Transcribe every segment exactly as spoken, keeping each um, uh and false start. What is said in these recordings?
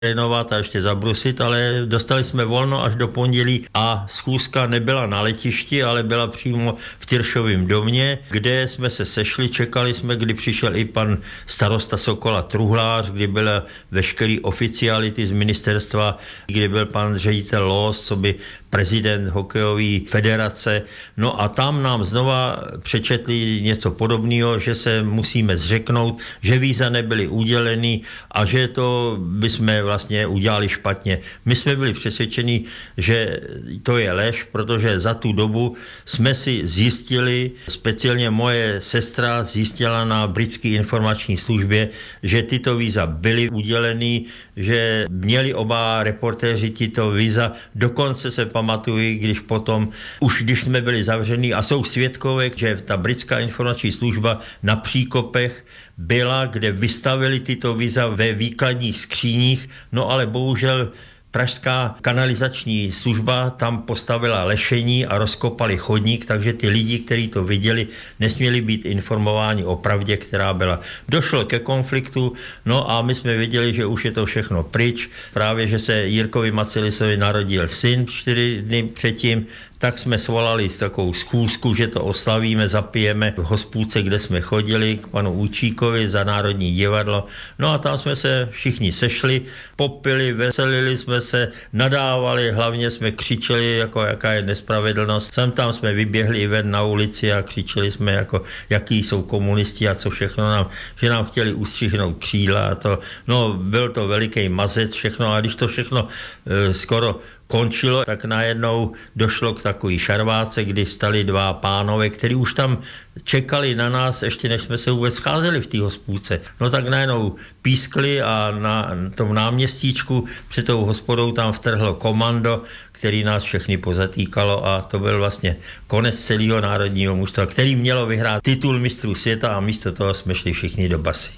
trénovat a ještě zabrusit, ale dostali jsme volno až do pondělí a schůzka nebyla na letišti, ale byla přímo v Tyršovém domě, kde jsme se sešli, čekali jsme, kdy přišel i pan starosta Sokola Truhlář, kdy byla veškerý oficiality z ministerstva, kdy byl pan ředitel Los, co by prezident hokejové federace. No a tam nám znova přečetli něco podobného, že se musíme zřeknout, že víza nebyly uděleny a že to bychom vlastně udělali špatně. My jsme byli přesvědčeni, že to je lež, protože za tu dobu jsme si zjistili, speciálně moje sestra zjistila na britské informační službě, že tyto víza byly uděleny, že měli oba reportéři tyto víza, dokonce se pamatuju, když potom, už když jsme byli zavření a jsou svědkové, že ta britská informační služba na příkopech byla, kde vystavili tyto víza ve výkladních skříních, no ale bohužel pražská kanalizační služba tam postavila lešení a rozkopali chodník, takže ty lidi, kteří to viděli, nesměli být informováni o pravdě, která byla. Došlo ke konfliktu, no a my jsme viděli, že už je to všechno pryč. Právě, že se Jirkovi Macelisovi narodil syn čtyři dny předtím, tak jsme svolali s takovou schůzku, že to oslavíme, zapijeme v hospůdce, kde jsme chodili k panu Učíkovi za Národní divadlo. No a tam jsme se všichni sešli, popili, veselili jsme se, nadávali, hlavně jsme křičeli, jako jaká je nespravedlnost. Sem tam jsme vyběhli i ven na ulici a křičeli jsme, jako jaký jsou komunisti a co všechno nám, že nám chtěli ustřihnout křídla a to. No, byl to veliký mazec všechno a když to všechno e, skoro končilo, tak najednou došlo k takový šarváce, kdy stali dva pánové, kteří už tam čekali na nás, ještě než jsme se vůbec scházeli v té hospůdce. No tak najednou pískli a na tom náměstíčku před tou hospodou tam vtrhlo komando, který nás všechny pozatýkalo a to byl vlastně konec celého národního mužstva, který mělo vyhrát titul mistrů světa a místo toho jsme šli všichni do basy.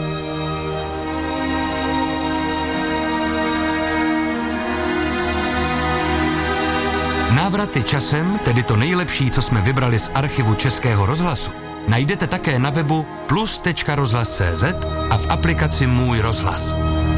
Návraty časem, tedy to nejlepší, co jsme vybrali z archivu Českého rozhlasu, najdete také na webu plus tečka rozhlas tečka cé zet a v aplikaci Můj rozhlas.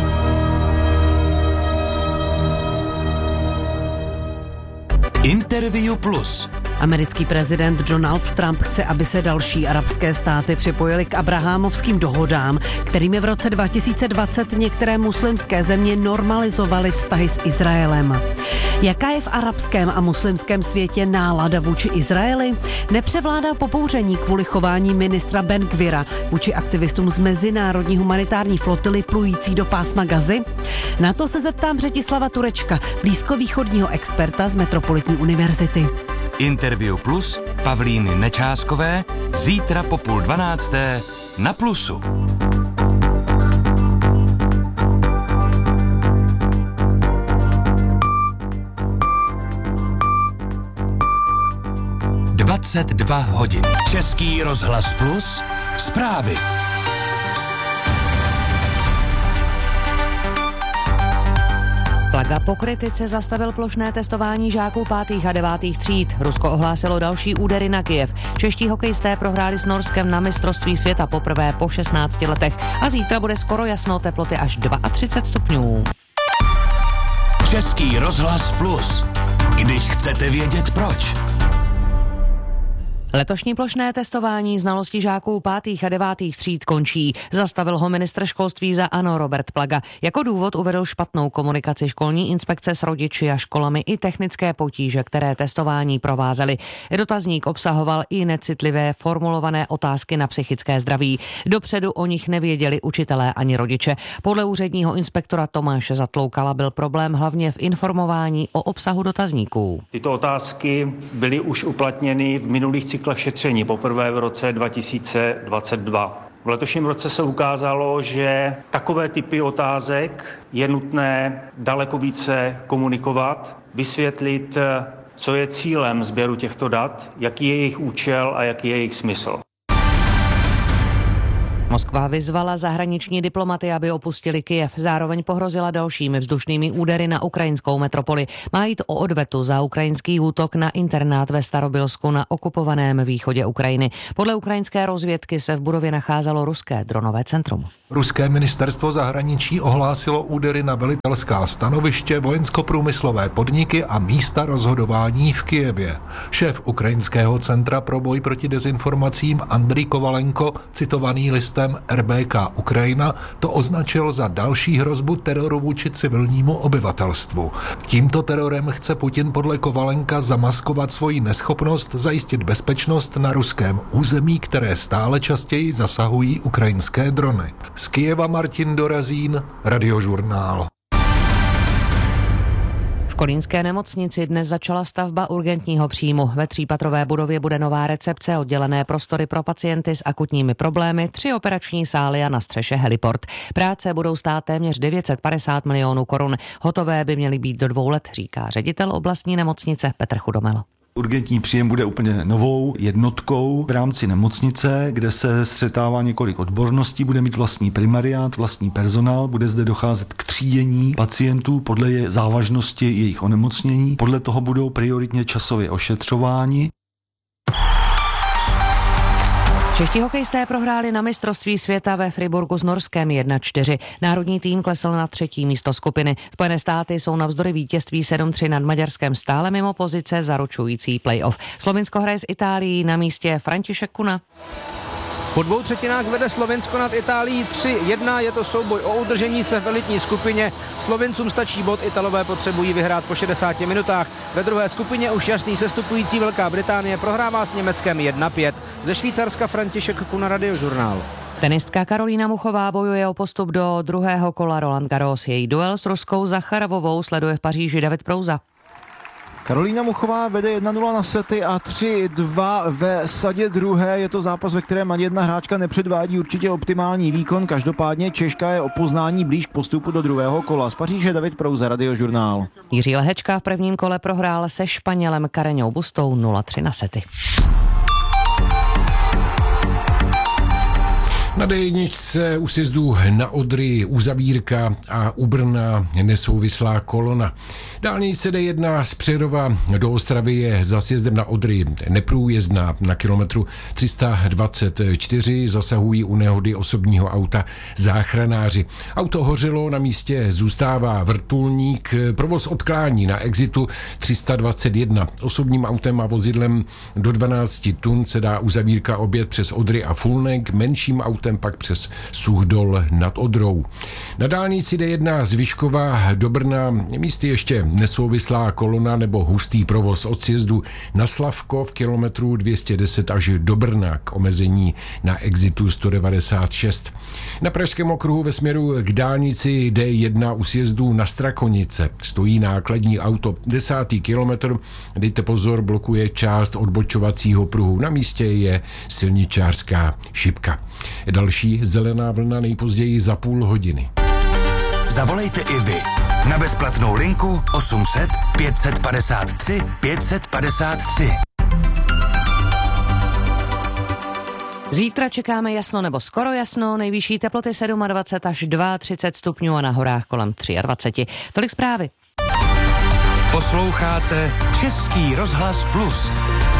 Interview plus. Americký prezident Donald Trump chce, aby se další arabské státy připojily k abrahamovským dohodám, kterými v roce dva tisíce dvacet některé muslimské země normalizovaly vztahy s Izraelem. Jaká je v arabském a muslimském světě nálada vůči Izraeli? Nepřevládá popouření kvůli chování ministra Ben Gvira vůči aktivistům z mezinárodní humanitární flotily plující do pásma Gazy? Na to se zeptám Břetislava Turečka, blízkovýchodního experta z Metropolitní univerzity. Interview plus Pavlíny Nečáskové zítra po půl dvanácté na Plusu. dvacet dva hodin. Český rozhlas plus zprávy. Plaga po kritice zastavil plošné testování žáků pátých a devátých tříd. Rusko ohlásilo další údery na Kyjev. Čeští hokejisté prohráli s Norskem na mistrovství světa poprvé po šestnácti letech a zítra bude skoro jasno, teploty až třicet dva stupňů. Český rozhlas plus. Když chcete vědět proč. Letošní plošné testování znalosti žáků pátých a devátých tříd končí. Zastavil ho ministr školství za ANO Robert Plaga. Jako důvod uvedl špatnou komunikaci školní inspekce s rodiči a školami i technické potíže, které testování provázely. Dotazník obsahoval i necitlivé formulované otázky na psychické zdraví. Dopředu o nich nevěděli učitelé ani rodiče. Podle úředního inspektora Tomáše Zatloukala byl problém hlavně v informování o obsahu dotazníků. Tyto otázky byly už uplatněny v minulých cyklech šetření, poprvé v roce dva tisíce dvacet dva. V letošním roce se ukázalo, že takové typy otázek je nutné daleko více komunikovat, vysvětlit, co je cílem sběru těchto dat, jaký je jejich účel a jaký je jejich smysl. Moskva vyzvala zahraniční diplomaty, aby opustili Kyjev. Zároveň pohrozila dalšími vzdušnými údery na ukrajinskou metropoli. Má jít o odvetu za ukrajinský útok na internát ve Starobilsku na okupovaném východě Ukrajiny. Podle ukrajinské rozvědky se v budově nacházelo ruské dronové centrum. Ruské ministerstvo zahraničí ohlásilo údery na velitelská stanoviště, vojensko-průmyslové podniky a místa rozhodování v Kyjevě. Šéf ukrajinského centra pro boj proti dezinformacím Andrij Kovalenko, citovaný listem R B K Ukrajina, to označil za další hrozbu teroru vůči civilnímu obyvatelstvu. Tímto terorem chce Putin podle Kovalenka zamaskovat svoji neschopnost zajistit bezpečnost na ruském území, které stále častěji zasahují ukrajinské drony. Z Kyjeva Martin Dorazín, Radiožurnál. V kolínské nemocnici dnes začala stavba urgentního příjmu. Ve třípatrové budově bude nová recepce, oddělené prostory pro pacienty s akutními problémy, tři operační sály a na střeše heliport. Práce budou stát téměř devět set padesát milionů korun. Hotové by měly být do dvou let, říká ředitel oblastní nemocnice Petr Chudomel. Urgentní příjem bude úplně novou jednotkou v rámci nemocnice, kde se střetává několik odborností, bude mít vlastní primariát, vlastní personál, bude zde docházet k třídění pacientů podle závažnosti jejich onemocnění, podle toho budou prioritně časově ošetřováni. Čeští hokejisté prohráli na mistrovství světa ve Friburgu s Norskem jedna čtyři. Národní tým klesl na třetí místo skupiny. Spojené státy jsou navzdory vítězství sedm tři nad Maďarskem stále mimo pozice zaručující playoff. Slovinsko hraje s Itálií, na místě František Kuna. Po dvou třetinách vede Slovinsko nad Itálií tři jedna, je to souboj o udržení se v elitní skupině. Slovincům stačí bod, Italové potřebují vyhrát po šedesáti minutách. Ve druhé skupině už jasný sestupující Velká Británie prohrává s Německem jedna pět. Ze Švýcarska František Kuna, Radiožurnál. Tenistka Karolína Muchová bojuje o postup do druhého kola Roland Garros. Její duel s Ruskou Zacharovovou sleduje v Paříži David Prouza. Karolína Muchová vede jedna nula na sety a tři dva ve sadě druhé. Je to zápas, ve kterém ani jedna hráčka nepředvádí určitě optimální výkon. Každopádně Češka je o poznání blíž k postupu do druhého kola. Z Paříže David Prouza, Radiožurnál. Jiří Lehečka v prvním kole prohrál se Španělem Kareňou Bustou nula tři na sety. Na dé jedničce u sjezdu na Odry uzavírka a u Brna nesouvislá kolona. Dálnice dé jedna z Přerova do Ostravy je za sjezdem na Odry neprůjezdná. Na kilometru tři sta dvacet čtyři zasahují u nehody osobního auta záchranáři. Auto hořelo, na místě zůstává vrtulník. Provoz odklání na exitu tři sta dvacet jedna. Osobním autem a vozidlem do dvanáct tun se dá uzavírka objet přes Odry a Fulnek, menším autem pak přes Suchdol nad Odrou. Na dálnici dé jedna z Vyškova do Brna místy ještě nesouvislá kolona nebo hustý provoz od sjezdu na Slavkov kilometru dvě stě deset až do Brna k omezení na exitu sto devadesát šest. Na Pražském okruhu ve směru k dálnici dé jedna u sjezdu na Strakonice stojí nákladní auto. Desátý kilometr, dejte pozor, blokuje část odbočovacího pruhu. Na místě je silničářská šipka. Další zelená vlna nejpozději za půl hodiny. Zavolejte i vy na bezplatnou linku osm set pět set padesát tři pět set padesát tři. Zítra čekáme jasno nebo skoro jasno, nejvyšší teploty dvacet sedm až třicet dva stupňů a na horách kolem dvacet tři. Tolik zprávy. Posloucháte Český rozhlas Plus.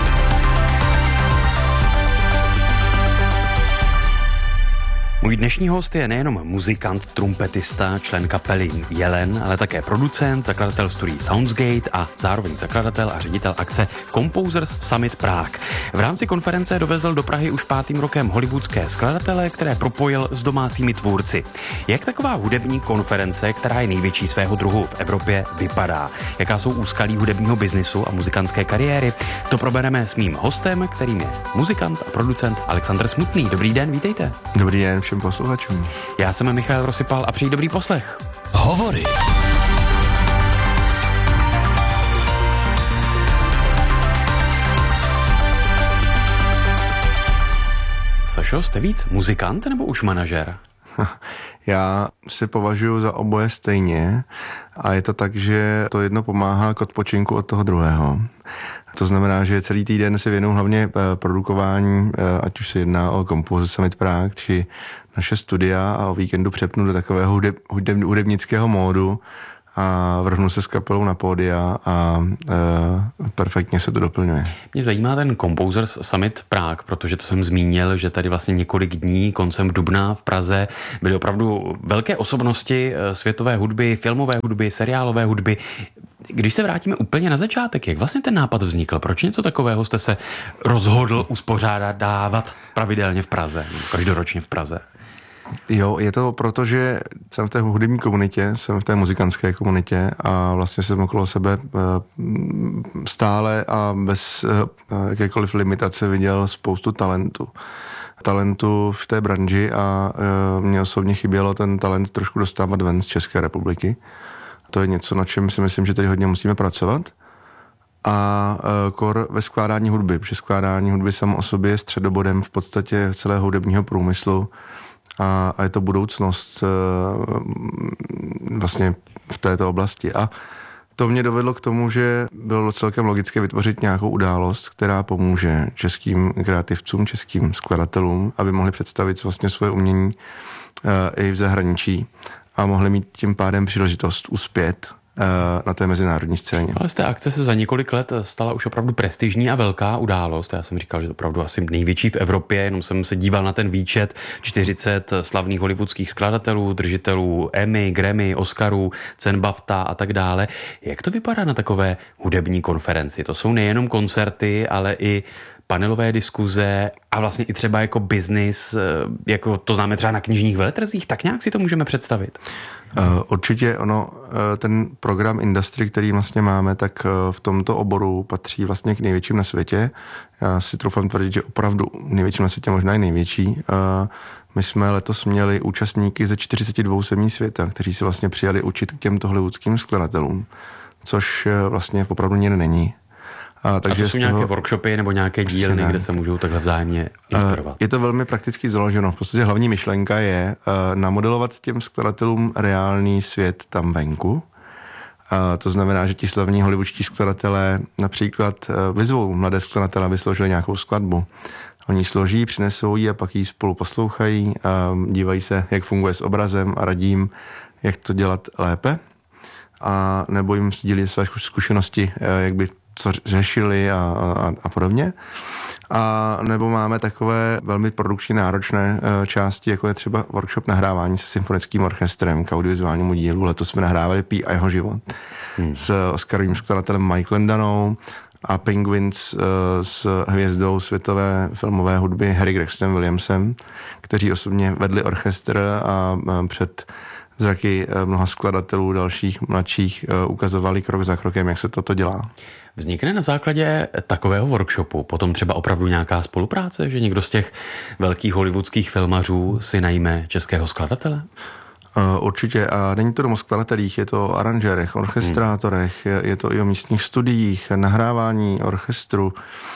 Můj dnešní host je nejenom muzikant, trumpetista, člen kapely Jelen, ale také producent, zakladatel studií Soundsgate a zároveň zakladatel a ředitel akce Composers Summit Prague. V rámci konference dovezl do Prahy už pátým rokem hollywoodské skladatele, které propojil s domácími tvůrci. Jak taková hudební konference, která je největší svého druhu v Evropě, vypadá? Jaká jsou úskalí hudebního biznisu a muzikantské kariéry? To probereme s mým hostem, kterým je muzikant a producent Alexandr Smutný. Dobrý den, vítejte. Dobrý den všem posluchačům. Já jsem Michal Rosypal a přeji dobrý poslech. Hovory. Sašo, jste víc muzikant nebo už manažer? Já si považuji za oboje stejně a je to tak, že to jedno pomáhá k odpočinku od toho druhého. To znamená, že celý týden si věnuju hlavně produkování, ať už se jedná o Composers Summit Prague, či naše studia a o víkendu přepnu do takového hudeb, hudeb, hudebnického módu a vrhnu se s kapelou na pódia a e, perfektně se to doplňuje. Mě zajímá ten Composers Summit Prague, protože to jsem zmínil, že tady vlastně několik dní koncem dubna v Praze byly opravdu velké osobnosti světové hudby, filmové hudby, seriálové hudby. Když se vrátíme úplně na začátek, jak vlastně ten nápad vznikl? Proč něco takového jste se rozhodl uspořádat, dávat pravidelně v Praze, každoročně v Praze? Jo, je to proto, že jsem v té hudební komunitě, jsem v té muzikantské komunitě a vlastně jsem okolo sebe stále a bez jakékoliv limitace viděl spoustu talentu. Talentu v té branži a mně osobně chybělo ten talent trošku dostávat ven z České republiky. To je něco, na čem si myslím, že tady hodně musíme pracovat. A kor ve skládání hudby, protože skládání hudby samo o sobě je středobodem v podstatě celého hudebního průmyslu a, a je to budoucnost vlastně v této oblasti. A to mě dovedlo k tomu, že bylo celkem logické vytvořit nějakou událost, která pomůže českým kreativcům, českým skladatelům, aby mohli představit vlastně svoje umění i v zahraničí a mohli mít tím pádem příležitost uspět na té mezinárodní scéně. Ale z té akce se za několik let stala už opravdu prestižní a velká událost. Já jsem říkal, že to opravdu asi největší v Evropě, jenom jsem se díval na ten výčet čtyřicet slavných hollywoodských skladatelů, držitelů Emmy, Grammy, Oscarů, cen BAFTA a tak dále. Jak to vypadá na takové hudební konferenci? To jsou nejenom koncerty, ale i panelové diskuze a vlastně i třeba jako biznis, jako to známe třeba na knižních veletrzích, tak nějak si to můžeme představit. Určitě ono, ten program Industry, který vlastně máme, tak v tomto oboru patří vlastně k největším na světě. Já si troufám tvrdit, že opravdu největším na světě, možná i největší. My jsme letos měli účastníky ze čtyřicet dva zemí světa, kteří se vlastně přijali učit k těmto hollywoodským skladatelům, což vlastně opravdu nikde není. A, takže a to jsou toho, nějaké workshopy nebo nějaké dílny, kde se můžou takhle vzájemně inspirovat? Je to velmi prakticky založeno. V podstatě hlavní myšlenka je uh, namodelovat těm skladatelům reálný svět tam venku. Uh, to znamená, že ti slavní hollywoodští skladatelé například uh, vyzvou mladé skladatele, aby složili nějakou skladbu. Oni složí, přinesou ji a pak ji spolu poslouchají, uh, dívají se, jak funguje s obrazem a radí jim, jak to dělat lépe. A nebo jim sdílí své zkušenosti, uh, jak by co řešili a, a, a podobně. A nebo máme takové velmi produkčně náročné e, části, jako je třeba workshop nahrávání se symfonickým orchestrem k audiovizuálnímu dílu. Letos jsme nahrávali Pi a jeho život hmm. s Oscarovým skladatelem Michaelem Danou a Penguins e, s hvězdou světové filmové hudby Harry Gregsonem Williamsem, kteří osobně vedli orchestr a, a před zraky mnoha skladatelů dalších, mladších ukazovali krok za krokem, jak se toto dělá. Vznikne na základě takového workshopu potom třeba opravdu nějaká spolupráce, že někdo z těch velkých hollywoodských filmařů si najme českého skladatele? Uh, určitě. A není to jenom o skladatelích, je to o aranžérech, orchestrátorech, hmm. je, je to i o místních studiích, nahrávání orchestru.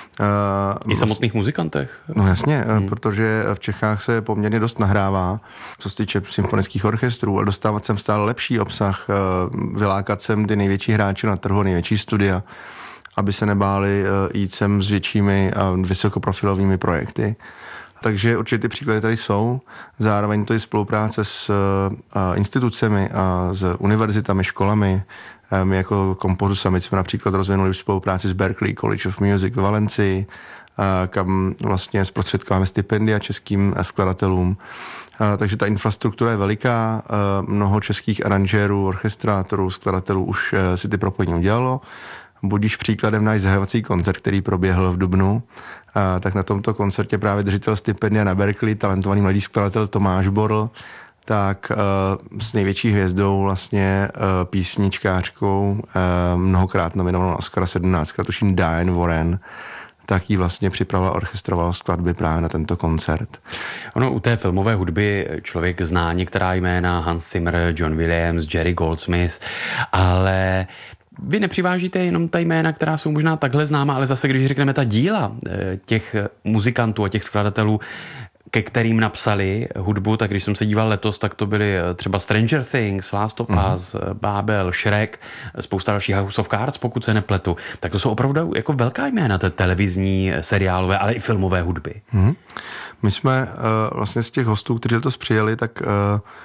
Uh, I samotných muzikantech? No jasně, hmm. protože v Čechách se poměrně dost nahrává, co se týče symfonických orchestrů, a dostávat sem stále lepší obsah, uh, vylákat sem ty největší hráče na trhu, největší studia, aby se nebáli uh, jít sem s většími a vysokoprofilovými projekty. Takže určitě ty příklady tady jsou. Zároveň to je spolupráce s uh, institucemi a s univerzitami, školami. My jako Composers Summit jsme například rozvinuli spolupráci s Berklee College of Music v Valencii, uh, kam vlastně zprostředkáváme stipendia českým skladatelům. Uh, takže ta infrastruktura je veliká. Uh, mnoho českých aranžérů, orchestrátorů, skladatelů už uh, si ty propojení udělalo. Budíš příkladem náš zahajovací koncert, který proběhl v dubnu, a tak na tomto koncertě právě držitel stipendia na Berklee, talentovaný mladý skladatel Tomáš Borl, tak uh, s největší hvězdou vlastně uh, písničkářkou, uh, mnohokrát nominovanou na Oscara sedmnáctkrát, tuším Diane Warren, tak jí vlastně připravila orchestroval skladby právě na tento koncert. Ono u té filmové hudby člověk zná některá jména, Hans Zimmer, John Williams, Jerry Goldsmith, ale vy nepřivážíte jenom ta jména, která jsou možná takhle známa, ale zase, když řekneme ta díla těch muzikantů a těch skladatelů, ke kterým napsali hudbu, tak když jsem se díval letos, tak to byly třeba Stranger Things, Last of Us, mm. Babel, Shrek, spousta dalších, House of Cards, pokud se nepletu. Tak to jsou opravdu jako velká jména té televizní, seriálové, ale i filmové hudby. Mm. My jsme uh, vlastně z těch hostů, kteří to přijeli, tak uh,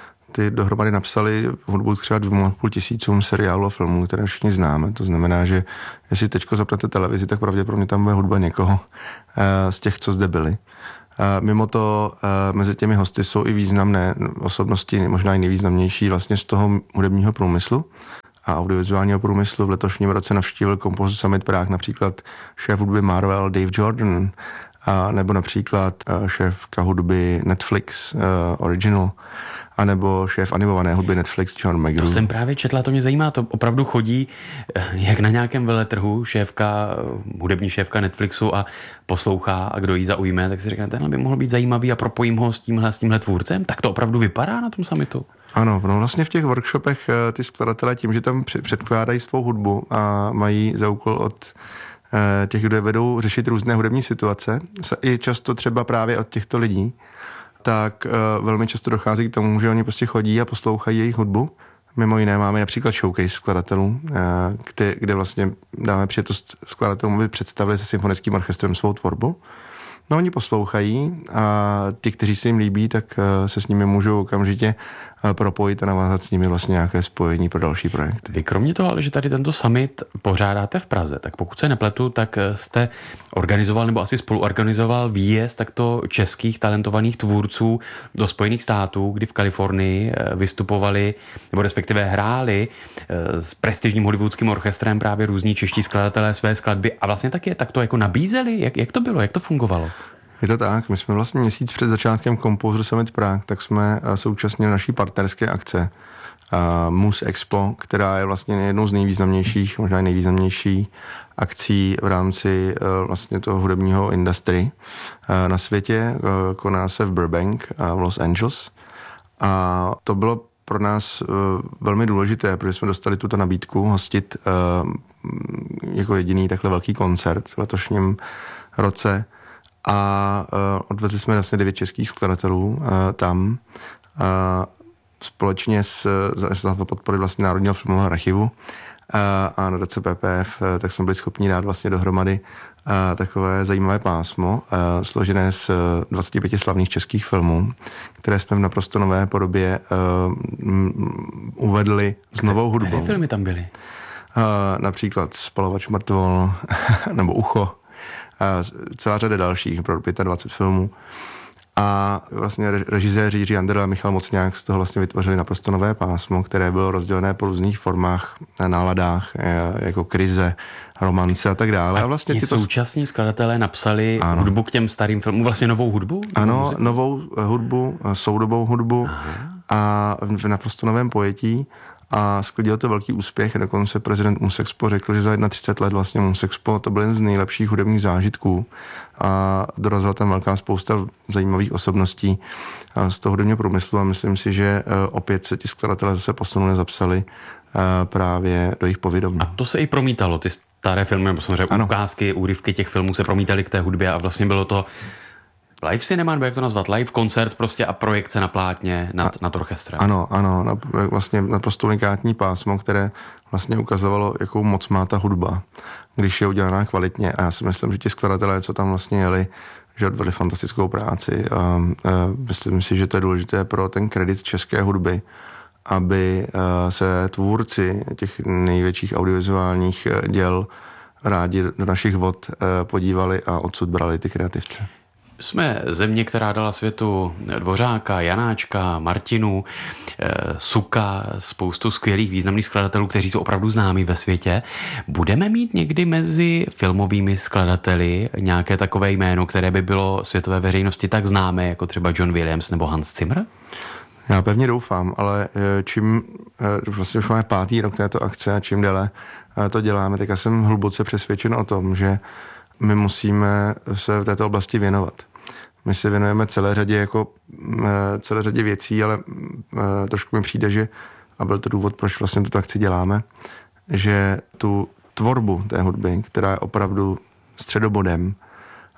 ty dohromady napsali hudbu třeba dvou a půl tisícům seriálů a filmů, které všichni známe. To znamená, že jestli teďko zapnete televizi, tak pravděpodobně tam bude hudba někoho uh, z těch, co zde byli. Uh, mimo to uh, mezi těmi hosty jsou i významné osobnosti, možná i nejvýznamnější vlastně z toho hudebního průmyslu a audiovizuálního průmyslu. V letošním roce navštívil Composer Summit Prague například šéf hudby Marvel Dave Jordan, a nebo například uh, šéfka hudby Netflix uh, Original, a nebo šéf animované hudby Netflix John McGrew. To jsem právě četla, to mě zajímá, to opravdu chodí jak na nějakém veletrhu šéfka, hudební šéfka Netflixu a poslouchá a kdo jí zaujme, tak si řekne, tenhle by mohl být zajímavý a propojím ho s tímhle, s tímhle tvůrcem. Tak to opravdu vypadá na tom summitu? Ano, no vlastně v těch workshopech ty skladatelé tím, že tam předkládají svou hudbu a mají za úkol od těch, kdo je vedou řešit různé hudební situace, i často třeba právě od těchto lidí, tak uh, velmi často dochází k tomu, že oni prostě chodí a poslouchají jejich hudbu. Mimo jiné máme například showcase skladatelů, uh, kde, kde vlastně dáme přijetost skladatelům, aby představili se symfonickým orchestrem svou tvorbu. No oni poslouchají a ti, kteří se jim líbí, tak uh, se s nimi můžou okamžitě uh, propojit a navázat s nimi vlastně nějaké spojení pro další projekt. Vy kromě toho, ale že tady tento summit pořádáte v Praze, tak pokud se nepletu, tak jste organizoval nebo asi spoluorganizoval výjezd takto českých talentovaných tvůrců do Spojených států, kdy v Kalifornii vystupovali nebo respektive hráli s prestižním hollywoodským orchestrem právě různí čeští skladatelé své skladby a vlastně taky tak to jako nabízeli. Jak, jak to bylo? Jak to fungovalo? Je to tak, my jsme vlastně měsíc před začátkem Composer Summit Prague, tak jsme současně naší partnerské akce uh, Muse Expo, která je vlastně jednou z nejvýznamnějších, možná nejvýznamnější akcí v rámci uh, vlastně toho hudebního industry uh, na světě. Uh, koná se v Burbank uh, v Los Angeles a to bylo pro nás uh, velmi důležité, protože jsme dostali tuto nabídku hostit uh, jako jediný takhle velký koncert v letošním roce. A uh, odvezli jsme vlastně devět českých skladatelů uh, tam uh, společně s za podpory vlastně Národního filmového archivu uh, a nadace P P F, uh, tak jsme byli schopni dát vlastně dohromady uh, takové zajímavé pásmo uh, složené z dvaceti pěti slavných českých filmů, které jsme v naprosto nové podobě uh, m, uvedli s novou hudbou. Které filmy tam byly? Uh, například Spalovač mrtvol nebo Ucho. A celá řada dalších, pro dvacet pět filmů. A vlastně režiséři Jiří Anderl a Michal Mocňák z toho vlastně vytvořili naprosto nové pásmo, které bylo rozdělené po různých formách, náladách, jako krize, romance a tak dále. A, a vlastně ti tyto... současní skladatelé napsali ano. hudbu k těm starým filmům, vlastně novou hudbu? Ano, muziku? novou hudbu, soudobou hudbu. Aha. A v naprosto novém pojetí. A sklidil to velký úspěch. Dokonce prezident Musexpo řekl, že za třicet jedna let vlastně Musexpo to byl jeden z nejlepších hudebních zážitků a dorazila tam velká spousta zajímavých osobností z toho hudebního průmyslu a myslím si, že opět se ti skladatelé zase posunuli, zapsali právě do jejich povědomí. A to se i promítalo, ty staré filmy, nebo samozřejmě ano. ukázky, úryvky těch filmů se promítaly k té hudbě a vlastně bylo to live cinema, nebo jak to nazvat, live koncert prostě a projekce na plátně nad, a, nad orchestrem. Ano, ano, na, vlastně naprosto unikátní pásmo, které vlastně ukazovalo, jakou moc má ta hudba, když je udělaná kvalitně. A já si myslím, že ti skladatelé, co tam vlastně jeli, že odvedli fantastickou práci. A, a myslím si, že to je důležité pro ten kredit české hudby, aby se tvůrci těch největších audiovizuálních děl rádi do našich vod podívali a odsud brali ty kreativce. Jsme země, která dala světu Dvořáka, Janáčka, Martinu, Suka, spoustu skvělých významných skladatelů, kteří jsou opravdu známí ve světě. Budeme mít někdy mezi filmovými skladateli nějaké takové jméno, které by bylo světové veřejnosti tak známé, jako třeba John Williams nebo Hans Zimmer? Já pevně doufám, ale čím vlastně už máme pátý rok této akce a čím déle to děláme, tak já jsem hluboce přesvědčen o tom, že my musíme se v této oblasti věnovat. My se věnujeme celé řadě, jako, celé řadě věcí, ale trošku mi přijde, že, a byl to důvod, proč vlastně tuto akci děláme, že tu tvorbu té hudby, která je opravdu středobodem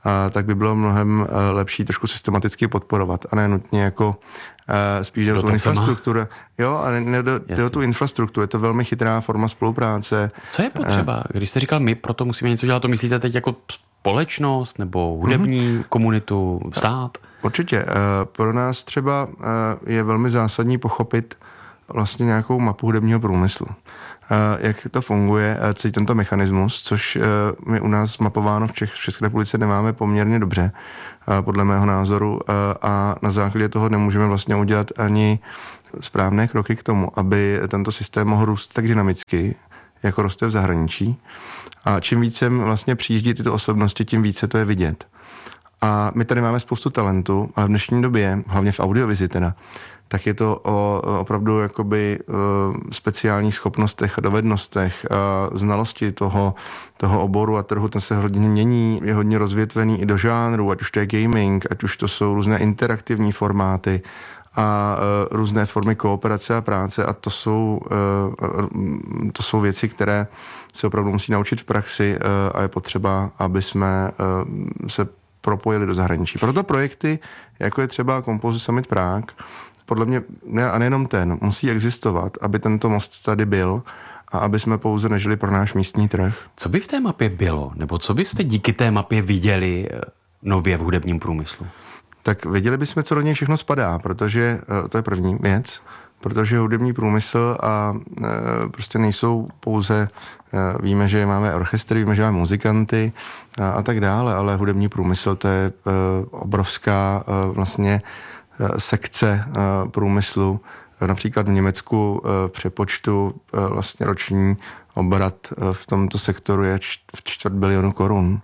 a tak by bylo mnohem lepší trošku systematicky podporovat a ne nutně jako spíš jde o tu infrastrukturu. Jo, a ne jde o tu infrastrukturu, je to velmi chytrá forma spolupráce. Co je potřeba? Když jste říkal my, proto musíme něco dělat, to myslíte teď jako společnost nebo hudební mm-hmm. komunitu, stát? Určitě. Pro nás třeba je velmi zásadní pochopit vlastně nějakou mapu hudebního průmyslu. Jak to funguje, celý tento mechanismus, což my u nás mapováno v, Čech, v České republice nemáme poměrně dobře, podle mého názoru, a na základě toho nemůžeme vlastně udělat ani správné kroky k tomu, aby tento systém mohl růst tak dynamicky, jako roste v zahraničí. A čím více vlastně přijíždí tyto osobnosti, tím více to je vidět. A my tady máme spoustu talentu, ale v dnešní době, hlavně v audiovizi teda, tak je to o opravdu jakoby speciálních schopnostech a dovednostech a znalosti toho, toho oboru a trhu. Ten se hodně mění, je hodně rozvětvený i do žánru, ať už to je gaming, ať už to jsou různé interaktivní formáty a uh, různé formy kooperace a práce a to jsou, uh, to jsou věci, které se opravdu musí naučit v praxi uh, a je potřeba, aby jsme uh, se propojili do zahraničí. Proto projekty, jako je třeba Composer Summit Prague, podle mě, ne, a nejenom ten, musí existovat, aby tento most tady byl a aby jsme pouze nežili pro náš místní trh. Co by v té mapě bylo? Nebo co byste díky té mapě viděli nově v hudebním průmyslu? Tak věděli bychom, co do něj všechno spadá, protože to je první věc, protože hudební průmysl a e, prostě nejsou pouze, e, víme, že máme orchestry, víme, že máme muzikanty a, a tak dále, ale hudební průmysl to je e, obrovská e, vlastně e, sekce e, průmyslu. Například v Německu e, v přepočtu e, vlastně roční obrat e, v tomto sektoru je č, čtvrt bilionu korun.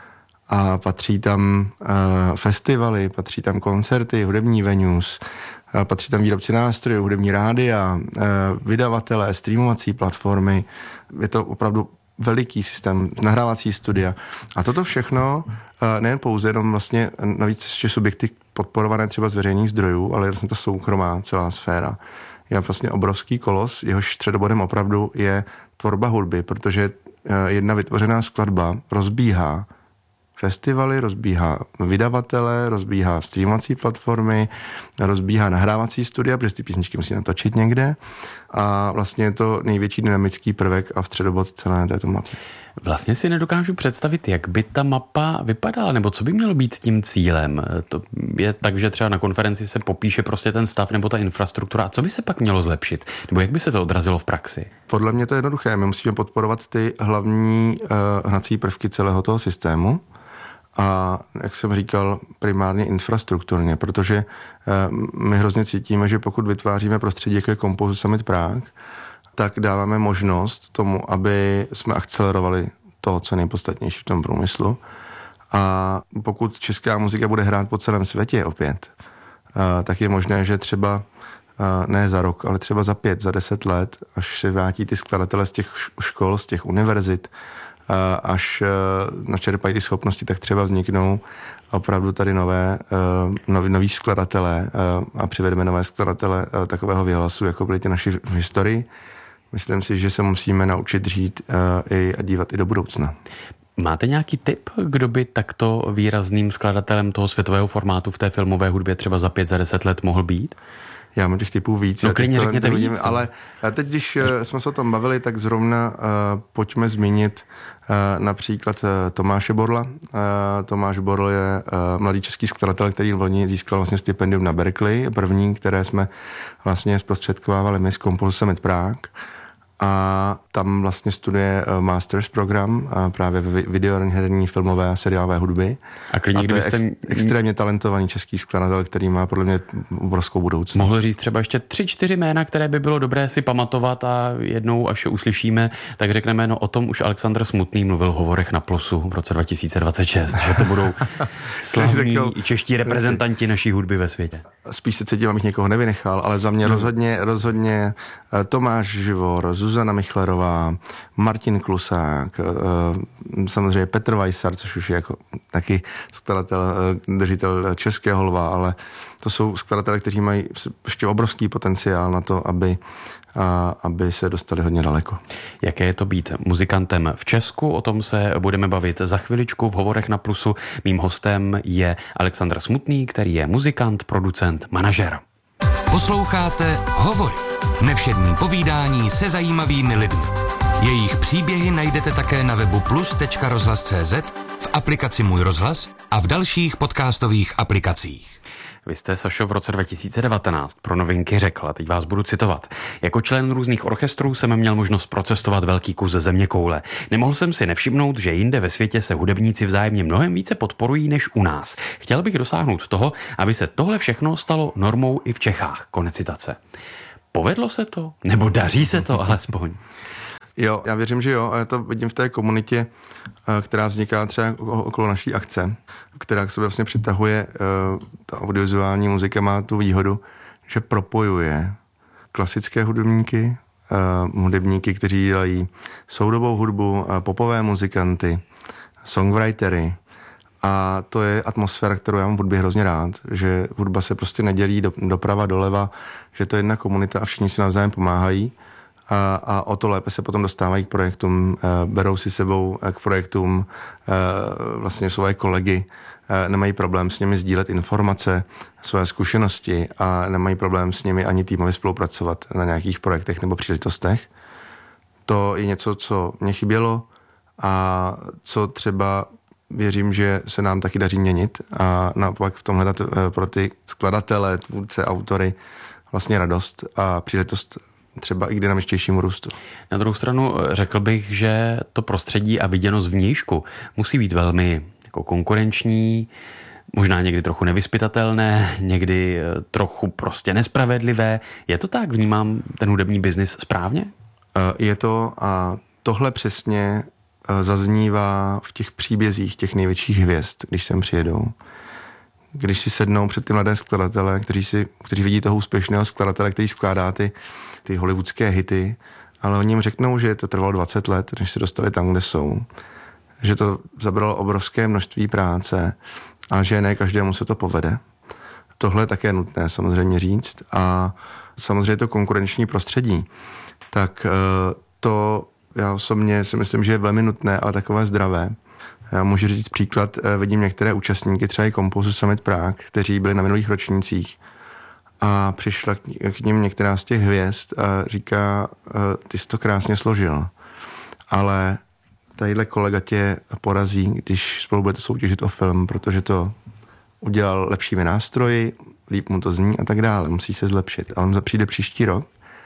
A patří tam uh, festivaly, patří tam koncerty, hudební venues, uh, patří tam výrobci nástrojů, hudební rádia, uh, vydavatelé, streamovací platformy. Je to opravdu veliký systém, nahrávací studia. A toto všechno, uh, nejen pouze jenom vlastně navíc ještě subjekty podporované třeba z veřejných zdrojů, ale vlastně ta soukromá celá sféra. Je vlastně obrovský kolos, jehož středobodem opravdu je tvorba hudby, protože uh, jedna vytvořená skladba rozbíhá festivaly, rozbíhá vydavatele, rozbíhá streamovací platformy, rozbíhá nahrávací studia, protože ty písničky musí natočit někde a vlastně je to největší dynamický prvek a středobod celé této mapy. Vlastně si nedokážu představit, jak by ta mapa vypadala, nebo co by mělo být tím cílem. To je tak, že třeba na konferenci se popíše prostě ten stav nebo ta infrastruktura. A co by se pak mělo zlepšit? Nebo jak by se to odrazilo v praxi? Podle mě to je jednoduché. My musíme podporovat ty hlavní uh, hnací prvky celého toho systému. A jak jsem říkal, primárně infrastrukturně, protože eh, my hrozně cítíme, že pokud vytváříme prostředí, jako je Composer Summit Prague, tak dáváme možnost tomu, aby jsme akcelerovali to, co je nejpodstatnější v tom průmyslu. A pokud česká muzika bude hrát po celém světě opět, eh, tak je možné, že třeba eh, ne za rok, ale třeba za pět, za deset let, až se vrátí ty skladatelé z těch škol, z těch univerzit, až načerpají ty schopnosti, tak třeba vzniknou opravdu tady nové, noví, noví skladatelé a přivedeme nové skladatele takového věhlasu, jako byly ty naši v historii. Myslím si, že se musíme naučit žít a dívat i do budoucna. Máte nějaký tip, kdo by takto výrazným skladatelem toho světového formátu v té filmové hudbě třeba za pět, za deset let mohl být? Já mám těch typů víc. No klidně řekněte víc. Vidím, ale teď, když jsme se o tom bavili, tak zrovna uh, pojďme zmínit uh, například uh, Tomáše Borla. Uh, Tomáš Borl je uh, mladý český skladatel, který v loni získal vlastně stipendium na Berkeley, první, které jsme vlastně zprostředkovávali my z Composer Summit Prague. A tam vlastně studuje Masters program a právě videoherní, filmové a seriálové hudby. A, klidně, a to je ex, m... extrémně talentovaný český skladatel, který má podle mě obrovskou budoucnost. Mohl říct třeba ještě tři, čtyři jména, které by bylo dobré si pamatovat a jednou, až je uslyšíme, tak řekneme, no o tom už Alexandr Smutný mluvil v Hovorech na Plusu v roce dva tisíce dvacet šest, že to budou slavní čeští reprezentanti naší hudby ve světě. Spíš se cítím, abych někoho nevynechal, ale za mě hmm. rozhodně, rozhodně Tomáš Živor, Zuzana Michlerová, Martin Klusák, samozřejmě Petr Weissar, což už je jako taky skladatel, držitel Českého lva, ale to jsou skladatelé, kteří mají ještě obrovský potenciál na to, aby, a, aby se dostali hodně daleko. Jaké je to být muzikantem v Česku? O tom se budeme bavit za chviličku v Hovorech na Plusu. Mým hostem je Alexandr Smutný, který je muzikant, producent, manažer. Posloucháte Hovory. Nevšední povídání se zajímavými lidmi. Jejich příběhy najdete také na webu plus tečka rozhlas tečka cé zet, v aplikaci Můj rozhlas a v dalších podcastových aplikacích. Vy jste, Sašo, v roce dva tisíce devatenáct pro Novinky řekl, a teď vás budu citovat: jako člen různých orchestrů jsem měl možnost procestovat velký kus zeměkoule. Nemohl jsem si nevšimnout, že jinde ve světě se hudebníci vzájemně mnohem více podporují než u nás. Chtěl bych dosáhnout toho, aby se tohle všechno stalo normou i v Čechách. Konec citace. Povedlo se to? Nebo daří se to alespoň? Jo, já věřím, že jo. A já to vidím v té komunitě, která vzniká třeba okolo naší akce, která k sobě vlastně přitahuje. Ta audiovizuální muzika má tu výhodu, že propojuje klasické hudebníky, hudebníky, kteří dělají soudobou hudbu, popové muzikanty, songwritery. A to je atmosféra, kterou já mám v hudbě hrozně rád, že hudba se prostě nedělí do, doprava, doleva, že to je jedna komunita a všichni si navzájem pomáhají. A, a o to lépe se potom dostávají k projektům, e, berou si sebou k projektům e, vlastně svoje kolegy, e, nemají problém s nimi sdílet informace, své zkušenosti a nemají problém s nimi ani týmově spolupracovat na nějakých projektech nebo příležitostech. To je něco, co mě chybělo a co třeba věřím, že se nám taky daří měnit a naopak v tom hledat e, pro ty skladatele, tvůrce, autory vlastně radost a příležitost třeba i k dynamičtějšímu růstu. Na druhou stranu řekl bych, že to prostředí a viděnost vnějšku musí být velmi jako konkurenční, možná někdy trochu nevyzpytatelné, někdy trochu prostě nespravedlivé. Je to tak? Vnímám ten hudební biznis správně? Je to a tohle přesně zaznívá v těch příbězích těch největších hvězd, když sem přijedou. Když si sednou před ty mladé skladatele, kteří, si, kteří vidí toho úspěšného skladatele, který skládá ty, ty hollywoodské hity, ale oni jim řeknou, že to trvalo dvacet let, než se dostali tam, kde jsou. Že to zabralo obrovské množství práce a že ne každému se to povede. Tohle je také nutné samozřejmě říct a samozřejmě to konkurenční prostředí. Tak to já osobně si myslím, že je velmi nutné, ale takové zdravé. Já můžu říct příklad, vidím některé účastníky, třeba i Composer Summit Prague, kteří byli na minulých ročnících a přišla k ním některá z těch hvězd a říká, ty jsi to krásně složil, ale tadyhle kolega tě porazí, když spolu budete soutěžit o film, protože to udělal lepšími nástroji, líp mu to zní a tak dále, musí se zlepšit. A on přijde příští rok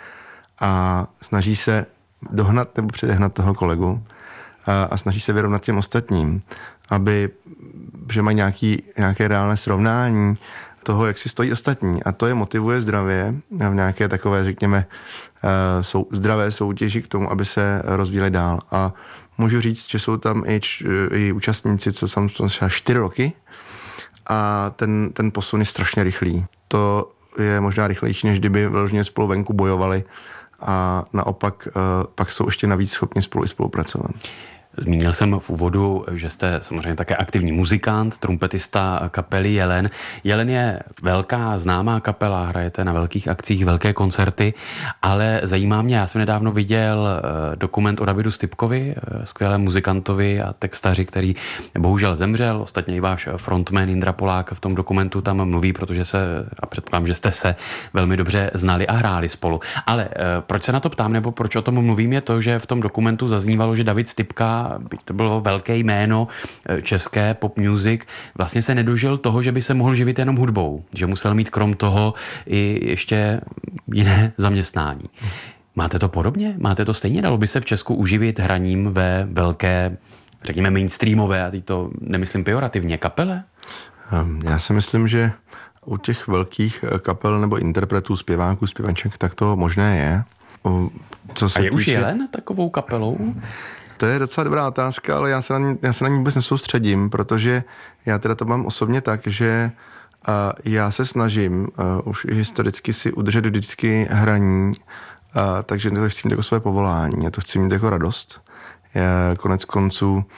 a snaží se dohnat nebo předehnat toho kolegu a, a snaží se vyrovnat těm ostatním, aby, že mají nějaký, nějaké reálné srovnání toho, jak si stojí ostatní. A to je motivuje zdravě v nějaké takové, řekněme, sou, zdravé soutěži k tomu, aby se rozvíjeli dál. A můžu říct, že jsou tam i, č, i účastníci, co jsem třeba čtyři roky a ten, ten posun je strašně rychlý. To je možná rychlejší, než kdyby vyloženě spolu venku bojovali a naopak pak jsou ještě navíc schopni spolu i spolupracovat. Zmínil jsem v úvodu, že jste samozřejmě také aktivní muzikant, trumpetista kapely Jelen. Jelen je velká, známá kapela, hrajete na velkých akcích, velké koncerty, ale zajímá mě, já jsem nedávno viděl dokument o Davidu Stypkovi, skvělém muzikantovi a textaři, který bohužel zemřel. Ostatně i váš frontman Jindra Polák v tom dokumentu tam mluví, protože se, a předpokládám, že jste se velmi dobře znali a hráli spolu. Ale proč se na to ptám, nebo proč o tom mluvím, je to, že v tom dokumentu zaznívalo, že David Stypka, byť to bylo velké jméno české pop music, vlastně se nedožil toho, že by se mohl živit jenom hudbou, že musel mít krom toho i ještě jiné zaměstnání. Máte to podobně? Máte to stejně? Dalo by se v Česku uživit hraním ve velké, řekněme mainstreamové, a teď to nemyslím pejorativně, kapele? Já si myslím, že u těch velkých kapel nebo interpretů, zpěváků, zpěvaček, tak to možné je. Co se a je týče... už Jelen takovou kapelou? To je docela dobrá otázka, ale já se, na ní, já se na ní vůbec nesoustředím, protože já teda to mám osobně tak, že uh, já se snažím uh, už i historicky si udržet vždycky hraní, uh, takže to chci mít jako své povolání, já to chci mít jako radost. Já, konec konců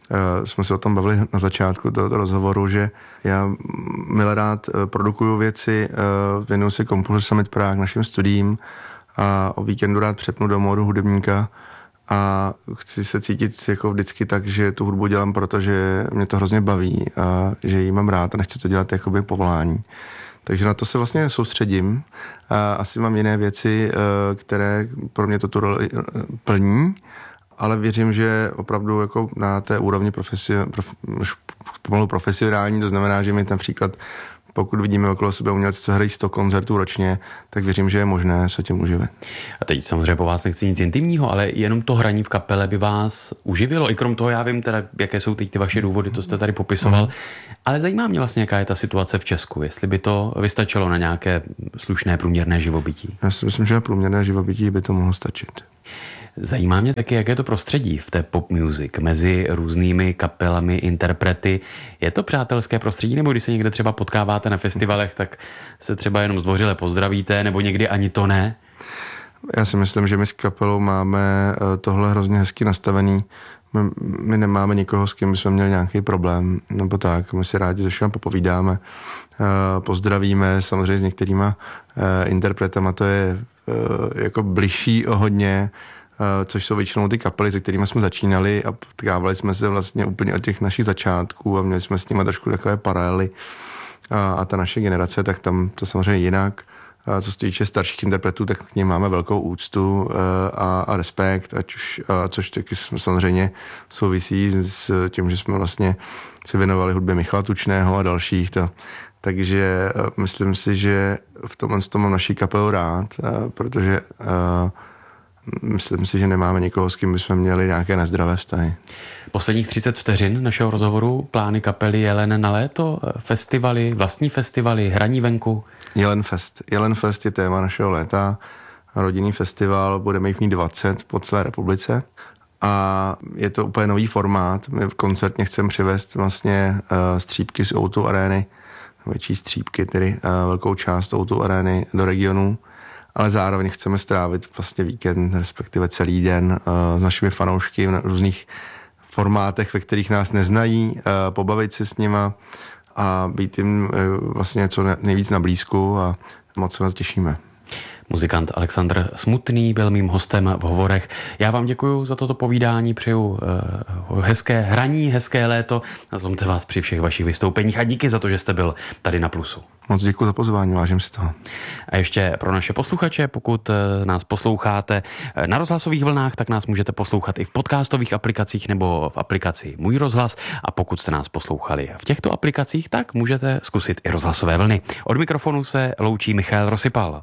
jsme se o tom bavili na začátku tohoto rozhovoru, že já milé rád produkuju věci, věnuju se Composer Summit Prague našim studiím a o víkendu rád přepnu do módu hudebníka a chci se cítit jako vždycky tak, že tu hudbu dělám, protože mě to hrozně baví a že ji mám rád a nechci to dělat jakoby povolání. Takže na to se vlastně soustředím a asi mám jiné věci, které pro mě toto roli plní, ale věřím, že opravdu jako na té úrovni profesi, prof, pomalu profesionální, to znamená, že mi ten příklad, pokud vidíme okolo sebe umělce, co hrají sto koncertů ročně, tak věřím, že je možné se tím uživit. A teď samozřejmě po vás nechci nic intimního, ale jenom to hraní v kapele by vás uživilo. I krom toho já vím teda, jaké jsou teď ty vaše důvody, to jste tady popisoval. Mm. Ale zajímá mě vlastně, jaká je ta situace v Česku, jestli by to vystačilo na nějaké slušné průměrné živobytí. Já si myslím, že na průměrné živobytí by to mohlo stačit. Zajímá mě taky, jaké je to prostředí v té pop music mezi různými kapelami, interprety. Je to přátelské prostředí, nebo když se někde třeba potkáváte na festivalech, tak se třeba jenom zdvořile pozdravíte, nebo někdy ani to ne? Já si myslím, že my s kapelou máme tohle hrozně hezky nastavený. My, my nemáme nikoho, s kým bychom měli nějaký problém, nebo tak. My si rádi se všem popovídáme, pozdravíme, samozřejmě s některýma interpretama to je jako bližší o hodně, což jsou většinou ty kapely, se kterými jsme začínali a potkávali jsme se vlastně úplně od těch našich začátků a měli jsme s nimi trošku takové paralely a, a ta naše generace, tak tam to samozřejmě jinak. A co se týče starších interpretů, tak k nim máme velkou úctu a, a respekt, ať už, a což taky samozřejmě souvisí s tím, že jsme vlastně se věnovali hudbě Michala Tučného a dalších. To. Takže myslím si, že v tomhle tom mám naší kapelu rád, protože myslím si, že nemáme nikoho, s kým bychom měli nějaké nezdravé vztahy. Posledních třicet vteřin našeho rozhovoru, plány kapely Jelen na léto, festivaly, vlastní festivaly, hraní venku. Jelen Fest. Jelen Fest je téma našeho léta. Rodinný festival, budeme jich mít dvacet po celé republice. A je to úplně nový formát. My koncertně chceme přivést vlastně uh, střípky z ó dva Areny, větší střípky, tedy uh, velkou část ó dva Areny do regionu. Ale zároveň chceme strávit vlastně víkend, respektive celý den uh, s našimi fanoušky v různých formátech, ve kterých nás neznají, uh, pobavit se s nima a být jim uh, vlastně co nejvíc na blízku a moc se na to těšíme. Muzikant Alexandr Smutný byl mým hostem v Hovorech. Já vám děkuji za toto povídání, přeju uh, hezké hraní, hezké léto a zlomte vás při všech vašich vystoupeních a díky za to, že jste byl tady na Plusu. Moc děkuji za pozvání, vážím si toho. A ještě pro naše posluchače, pokud nás posloucháte na rozhlasových vlnách, tak nás můžete poslouchat i v podcastových aplikacích nebo v aplikaci Můj rozhlas. A pokud jste nás poslouchali v těchto aplikacích, tak můžete zkusit i rozhlasové vlny. Od mikrofonu se loučí Michal Rosypal.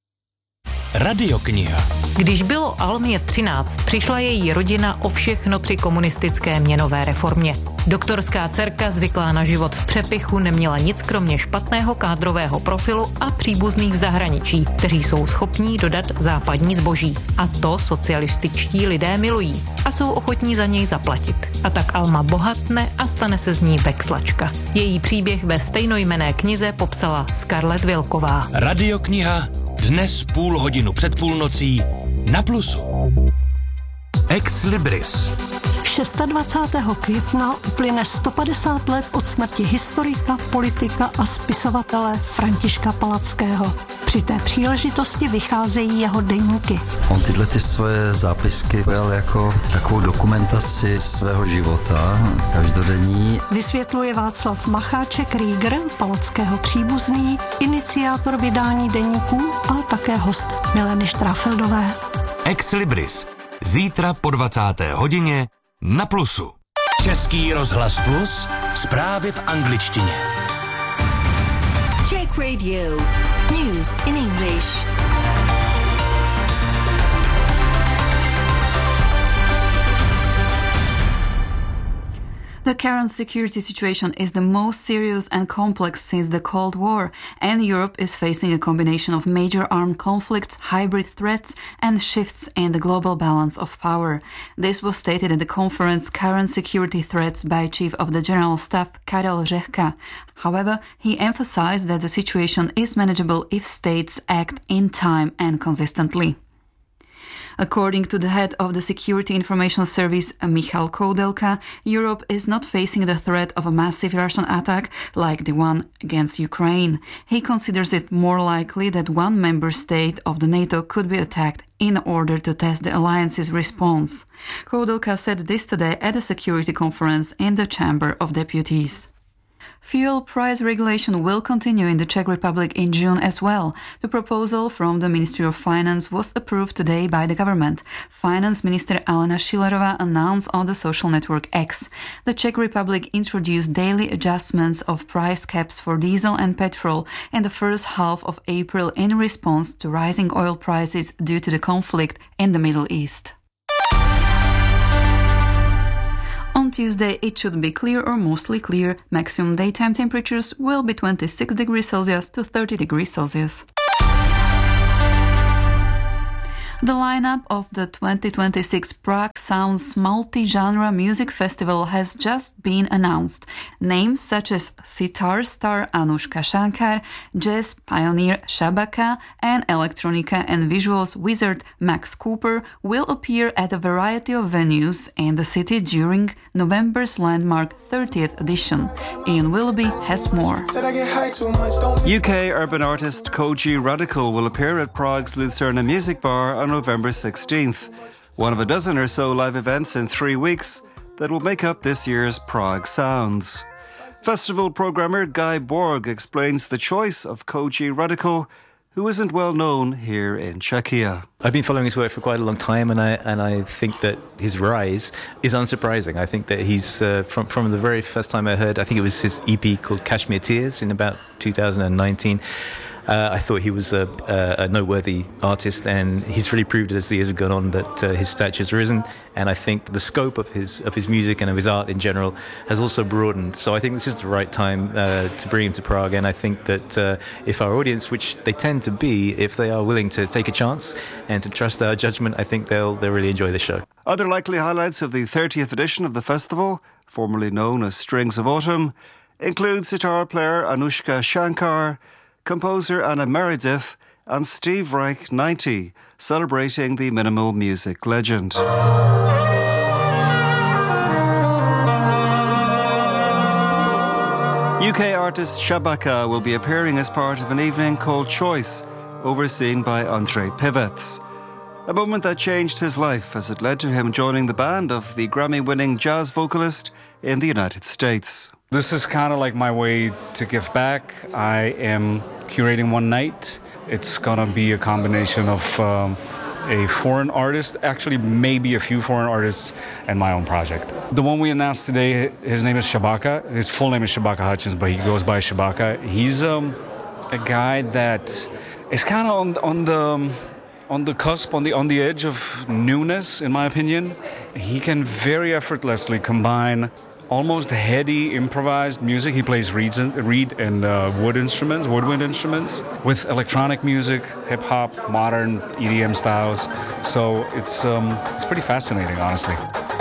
Radiokniha. Když bylo Almě třináct, přišla její rodina o všechno při komunistické měnové reformě. Doktorská dcerka, zvyklá na život v přepichu, neměla nic kromě špatného kádrového profilu a příbuzných v zahraničí, kteří jsou schopní dodat západní zboží. A to socialističtí lidé milují a jsou ochotní za něj zaplatit. A tak Alma bohatne a stane se z ní vexlačka. Její příběh ve stejnojmenné knize popsala Scarlett Vilková. Radiokniha dnes půl hodinu před půlnocí na Plusu. Ex Libris. dvacátého šestého května uplyne sto padesát let od smrti historika, politika a spisovatele Františka Palackého. Při té příležitosti vycházejí jeho deníky. On tyhle ty svoje zápisky pojal jako takovou dokumentaci svého života, každodenní. Vysvětluje Václav Macháček-Rieger, Palackého příbuzný, iniciátor vydání deníků a také host Mileny Štráfeldové. Ex Libris. Zítra po dvacáté hodině na Plusu. Český rozhlas Plus, zprávy v angličtině. Czech Radio. News in English. The current security situation is the most serious and complex since the Cold War, and Europe is facing a combination of major armed conflicts, hybrid threats, and shifts in the global balance of power. This was stated at the conference Current Security Threats by Chief of the General Staff Karel Řehka. However, he emphasized that the situation is manageable if states act in time and consistently. According to the head of the Security Information Service, Michal Koudelka, Europe is not facing the threat of a massive Russian attack like the one against Ukraine. He considers it more likely that one member state of the NATO could be attacked in order to test the alliance's response. Koudelka said this today at a security conference in the Chamber of Deputies. Fuel price regulation will continue in the Czech Republic in June as well. The proposal from the Ministry of Finance was approved today by the government. Finance Minister Alena Schillerova announced on the social network X. The Czech Republic introduced daily adjustments of price caps for diesel and petrol in the first half of April in response to rising oil prices due to the conflict in the Middle East. On Tuesday, it should be clear or mostly clear. Maximum daytime temperatures will be twenty-six degrees Celsius to thirty degrees Celsius. The lineup of the twenty twenty-six Prague Sounds multi-genre music festival has just been announced. Names such as sitar star Anushka Shankar, jazz pioneer Shabaka, and electronica and visuals wizard Max Cooper will appear at a variety of venues in the city during November's landmark thirtieth edition. Ian Willoughby has more. U K urban artist Koji Radical will appear at Prague's Lucerna Music Bar on November sixteenth, one of a dozen or so live events in three weeks that will make up this year's Prague Sounds. Festival programmer Guy Borg explains the choice of Koji Radical, who isn't well known here in Czechia. I've been following his work for quite a long time, and I and I think that his rise is unsurprising. I think that he's uh, from from the very first time I heard, I think it was his E P called Kashmir Tears in about two thousand nineteen. Uh, I thought he was a, a, a noteworthy artist, and he's really proved it as the years have gone on that uh, his stature's risen. And I think the scope of his of his music and of his art in general has also broadened. So I think this is the right time uh, to bring him to Prague. And I think that uh, if our audience, which they tend to be, if they are willing to take a chance and to trust our judgment, I think they'll they'll really enjoy the show. Other likely highlights of the thirtieth edition of the festival, formerly known as Strings of Autumn, include sitar player Anushka Shankar, composer Anna Meredith, and Steve Reich ninety, celebrating the minimal music legend. U K artist Shabaka will be appearing as part of an evening called Choice, overseen by Andrei Pivets. A moment that changed his life as it led to him joining the band of the Grammy-winning jazz vocalist in the United States. This is kind of like my way to give back. I am curating one night. It's gonna be a combination of um, a foreign artist, actually maybe a few foreign artists, and my own project. The one we announced today, his name is Shabaka. His full name is Shabaka Hutchins, but he goes by Shabaka. He's um, a guy that is kind of on, on the... Um, on the cusp, on the on the edge of newness, in my opinion. He can very effortlessly combine almost heady improvised music. He plays reeds and, reed and uh, wood instruments, woodwind instruments, with electronic music, hip hop, modern E D M styles. So it's um, it's pretty fascinating, honestly.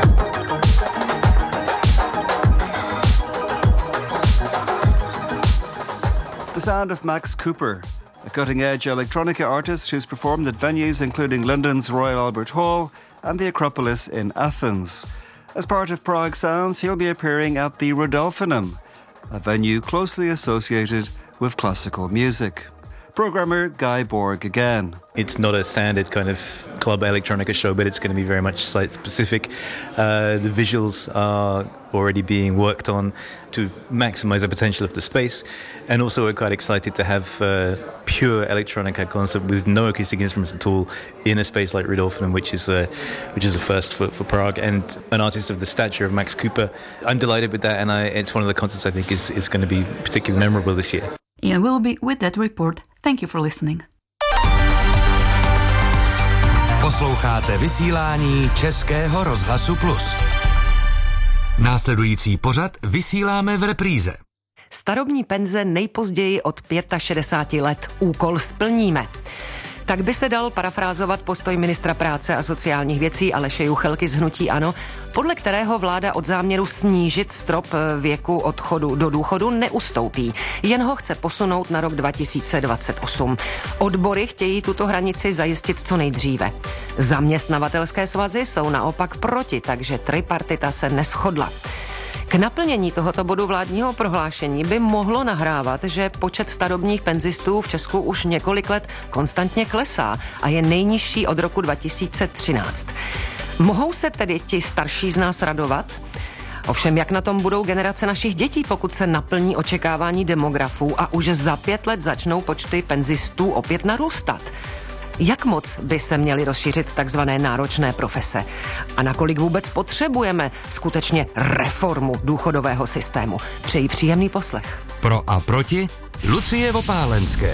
The sound of Max Cooper, a cutting-edge electronica artist who's performed at venues including London's Royal Albert Hall and the Acropolis in Athens. As part of Prague Sounds, he'll be appearing at the Rodolphinum, a venue closely associated with classical music. Programmer Guy Borg again. It's not a standard kind of club electronica show, but it's going to be very much site-specific. Uh, the visuals are already being worked on to maximize the potential of the space, and also we're quite excited to have uh, pure electronica concert with no acoustic instruments at all in a space like Rodolphinum, which is uh, which is a first for, for Prague, and an artist of the stature of Max Cooper. I'm delighted with that, and I, it's one of the concerts I think is, is going to be particularly memorable this year. Ian Willoughby with that report. Thank you for listening. Posloucháte vysílání Českého rozhlasu Plus. Následující pořad vysíláme v repríze. Starobní penze nejpozději od šedesáti pěti let. Úkol splníme. Tak by se dal parafrázovat postoj ministra práce a sociálních věcí Aleše Juchelky z hnutí ANO, podle kterého vláda od záměru snížit strop věku odchodu do důchodu neustoupí, jen ho chce posunout na rok dva tisíce dvacet osm. Odbory chtějí tuto hranici zajistit co nejdříve. Zaměstnavatelské svazy jsou naopak proti, takže tripartita se neshodla. K naplnění tohoto bodu vládního prohlášení by mohlo nahrávat, že počet starobních penzistů v Česku už několik let konstantně klesá a je nejnižší od roku dva tisíce třináct. Mohou se tedy ti starší z nás radovat? Ovšem, jak na tom budou generace našich dětí, pokud se naplní očekávání demografů a už za pět let začnou počty penzistů opět narůstat? Jak moc by se měly rozšířit takzvané náročné profese? A nakolik vůbec potřebujeme skutečně reformu důchodového systému? Přeji příjemný poslech. Pro a proti Lucie Vopálenské.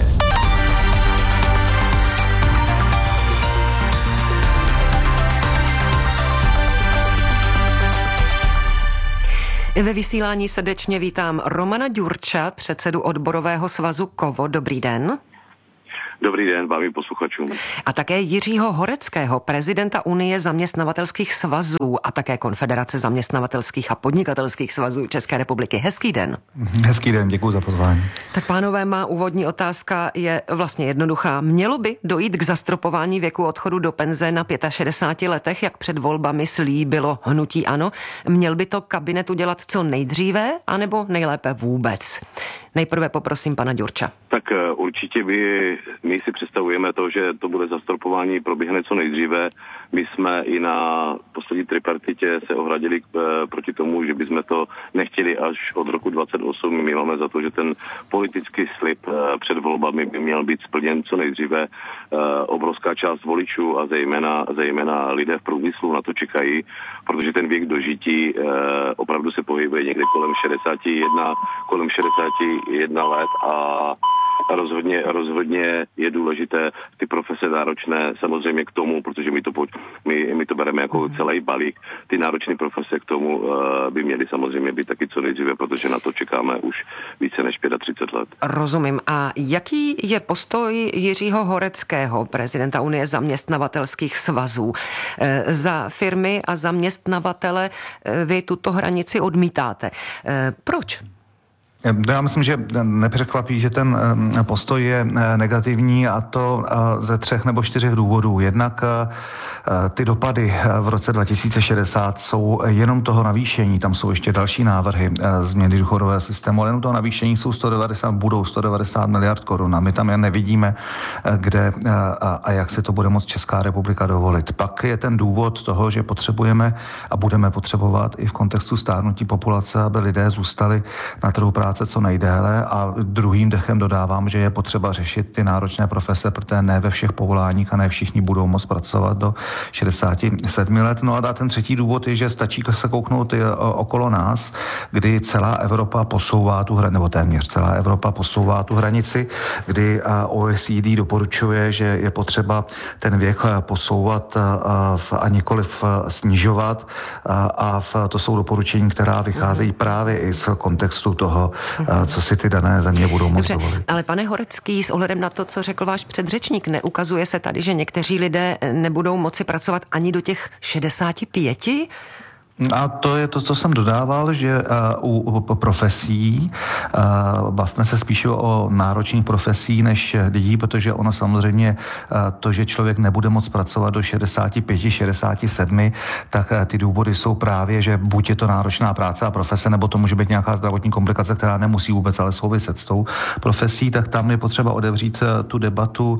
Ve vysílání srdečně vítám Romana Ďurča, předsedu odborového svazu KOVO. Dobrý den. Dobrý den, vám i posluchačům. A také Jiřího Horeckého, prezidenta Unie zaměstnavatelských svazů a také Konfederace zaměstnavatelských a podnikatelských svazů České republiky. Hezký den. Hezký den, děkuji za pozvání. Tak pánové, má úvodní otázka je vlastně jednoduchá. Mělo by dojít k zastropování věku odchodu do penze na šedesáti pěti letech, jak před volbami slíbilo hnutí ANO? Měl by to kabinet udělat co nejdříve, anebo nejlépe vůbec? Nejprve poprosím pana Ďurča. Tak určitě by, my si představujeme to, že to bude zastropování proběhne co nejdříve. My jsme i na poslední tripartitě se ohradili proti tomu, že bychom to nechtěli až od roku dvacet osm. My máme za to, že ten politický slib před volbami by měl být splněn co nejdříve. Obrovská část voličů a zejména, zejména lidé v průmyslu na to čekají, protože ten věk dožití opravdu se pohybuje někde kolem šedesáti jedna, kolem šedesáti jedna let a rozhodně, rozhodně je důležité ty profese náročné samozřejmě k tomu, protože my to, my, my to bereme jako celý balík. Ty náročné profese k tomu uh, by měly samozřejmě být taky co nejdříve, protože na to čekáme už více než třicet pět let. Rozumím. A jaký je postoj Jiřího Horeckého, prezidenta Unie zaměstnavatelských svazů? E, za firmy a zaměstnavatele e, vy tuto hranici odmítáte. E, proč? Já myslím, že nepřekvapí, že ten postoj je negativní, a to ze třech nebo čtyřech důvodů. Jednak ty dopady v roce dva tisíce šedesát jsou jenom toho navýšení, tam jsou ještě další návrhy změny důchodového systému, ale jenom toho navýšení jsou sto devadesát, budou sto devadesát miliard korun a my tam je nevidíme, kde a jak si to bude moct Česká republika dovolit. Pak je ten důvod toho, že potřebujeme a budeme potřebovat i v kontextu stárnutí populace, aby lidé zůstali na trhu práce co nejdéle, a druhým dechem dodávám, že je potřeba řešit ty náročné profese, protože ne ve všech povoláních a ne všichni budou moct pracovat do šedesáti sedmi let. No a ten třetí důvod je, že stačí se kouknout okolo nás, kdy celá Evropa posouvá tu hranici, nebo téměř celá Evropa posouvá tu hranici, kdy O E C D doporučuje, že je potřeba ten věk posouvat a nikoliv snižovat, a to jsou doporučení, která vycházejí právě i z kontextu toho, co si ty dané země budou moct dovolit. Ale pane Horecký, s ohledem na to, co řekl váš předřečník, neukazuje se tady, že někteří lidé nebudou moci pracovat ani do těch šedesáti pěti? A to je to, co jsem dodával, že u, u profesí, bavme se spíše o náročných profesí než lidí, protože ono samozřejmě to, že člověk nebude moct pracovat do šedesáti pěti, šedesáti sedmi, tak ty důvody jsou právě, že buď je to náročná práce a profese, nebo to může být nějaká zdravotní komplikace, která nemusí vůbec ale souviset s tou profesí, tak tam je potřeba otevřít tu debatu,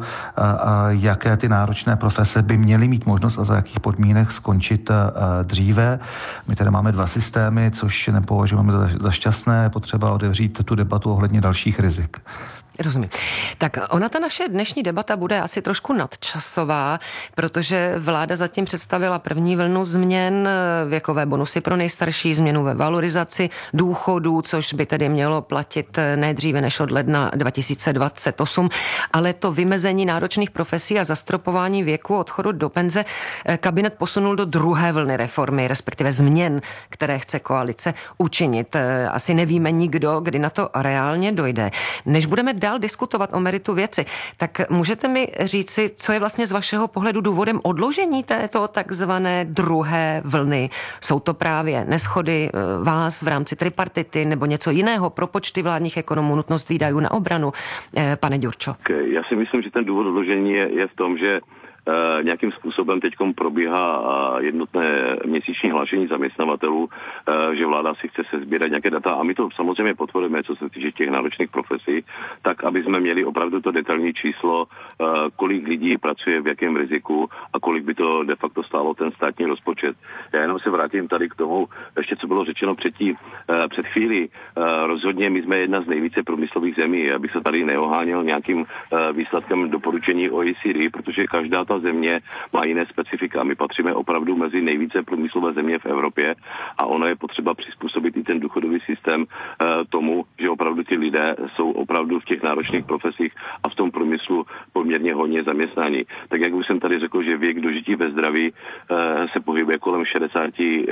jaké ty náročné profese by měly mít možnost a za jakých podmínek skončit dříve. My tady máme dva systémy, což nepovažujeme za, za šťastné, je potřeba otevřít tu debatu ohledně dalších rizik. Rozumím. Tak ona ta naše dnešní debata bude asi trošku nadčasová, protože vláda zatím představila první vlnu změn, věkové bonusy pro nejstarší, změnu ve valorizaci důchodů, což by tedy mělo platit nejdříve než od ledna dva tisíce dvacet osm, ale to vymezení náročných profesí a zastropování věku odchodu do penze kabinet posunul do druhé vlny reformy, respektive změn, které chce koalice učinit. Asi nevíme nikdo, kdy na to reálně dojde. Než budeme dál diskutovat o meritu věci. Tak můžete mi říci, co je vlastně z vašeho pohledu důvodem odložení této takzvané druhé vlny? Jsou to právě neshody vás v rámci tripartity nebo něco jiného, propočty vládních ekonomů, nutnost výdajů na obranu? Pane Ďurčo. Já si myslím, že ten důvod odložení je, je v tom, že Uh, nějakým způsobem teďkom probíhá uh, jednotné měsíční hlášení zaměstnavatelů, uh, že vláda si chce se sbírat nějaké data a my to samozřejmě podporujeme, co se týče těch náročných profesí, tak aby jsme měli opravdu to detailní číslo, uh, kolik lidí pracuje v jakém riziku a kolik by to de facto stálo ten státní rozpočet. Já jenom se vrátím tady k tomu, ještě co bylo řečeno předtím, uh, před chvílí. Uh, rozhodně my jsme jedna z nejvíce průmyslových zemí, abych se tady neoháněl nějakým uh, výsledkem doporučení O E C D, protože každá ta země má jiné specifika. My patříme opravdu mezi nejvíce průmyslové země v Evropě a ono je potřeba přizpůsobit i ten důchodový systém uh, tomu, že opravdu ty lidé jsou opravdu v těch náročných profesích a v tom průmyslu poměrně hodně zaměstnání. Tak jak už jsem tady řekl, že věk dožití ve zdraví uh, se pohybuje kolem šedesát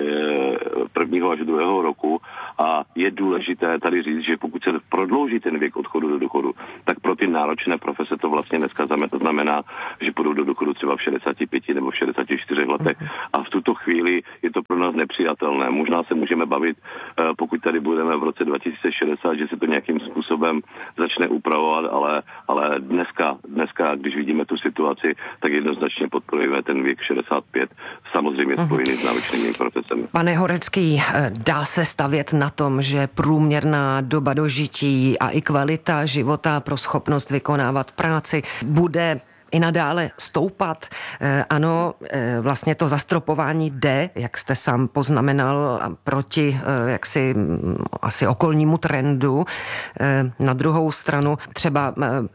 prvního až druhého roku a je důležité tady říct, že pokud se prodlouží ten věk odchodu do důchodu, tak pro ty náročné profese to vlastně dneska znamená, že půjdou do důchodu třeba v šedesáti pěti nebo v šedesáti čtyřech letech. A v tuto chvíli je to pro nás nepřijatelné. Možná se můžeme bavit, pokud tady budeme v roce dva tisíce šedesát, že se to nějakým způsobem začne upravovat, ale, ale dneska, dneska, když vidíme tu situaci, tak jednoznačně podporujeme ten věk šedesát pět, samozřejmě spojený s náročnými profesemi. Pane Horecký, dá se stavět na tom, že průměrná doba dožití a i kvalita života pro schopnost vykonávat práci bude i nadále stoupat. Ano, vlastně to zastropování jde, jak jste sám poznamenal, proti jaksi asi okolnímu trendu. Na druhou stranu třeba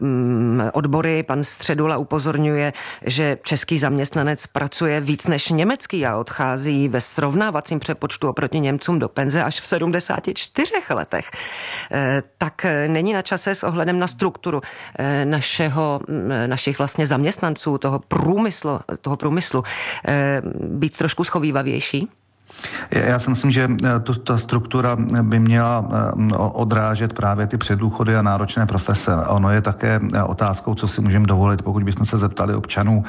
odbory, pan Středula upozorňuje, že český zaměstnanec pracuje víc než německý a odchází ve srovnávacím přepočtu oproti Němcům do penze až v sedmdesáti čtyřech letech. Tak není na čase s ohledem na strukturu našeho, našich vlastně zaměstnanců, toho průmyslu, toho průmyslu být trošku schovývavější? Já si myslím, že tu, ta struktura by měla odrážet právě ty předdůchody a náročné profese. Ono je také otázkou, co si můžeme dovolit, pokud bychom se zeptali občanů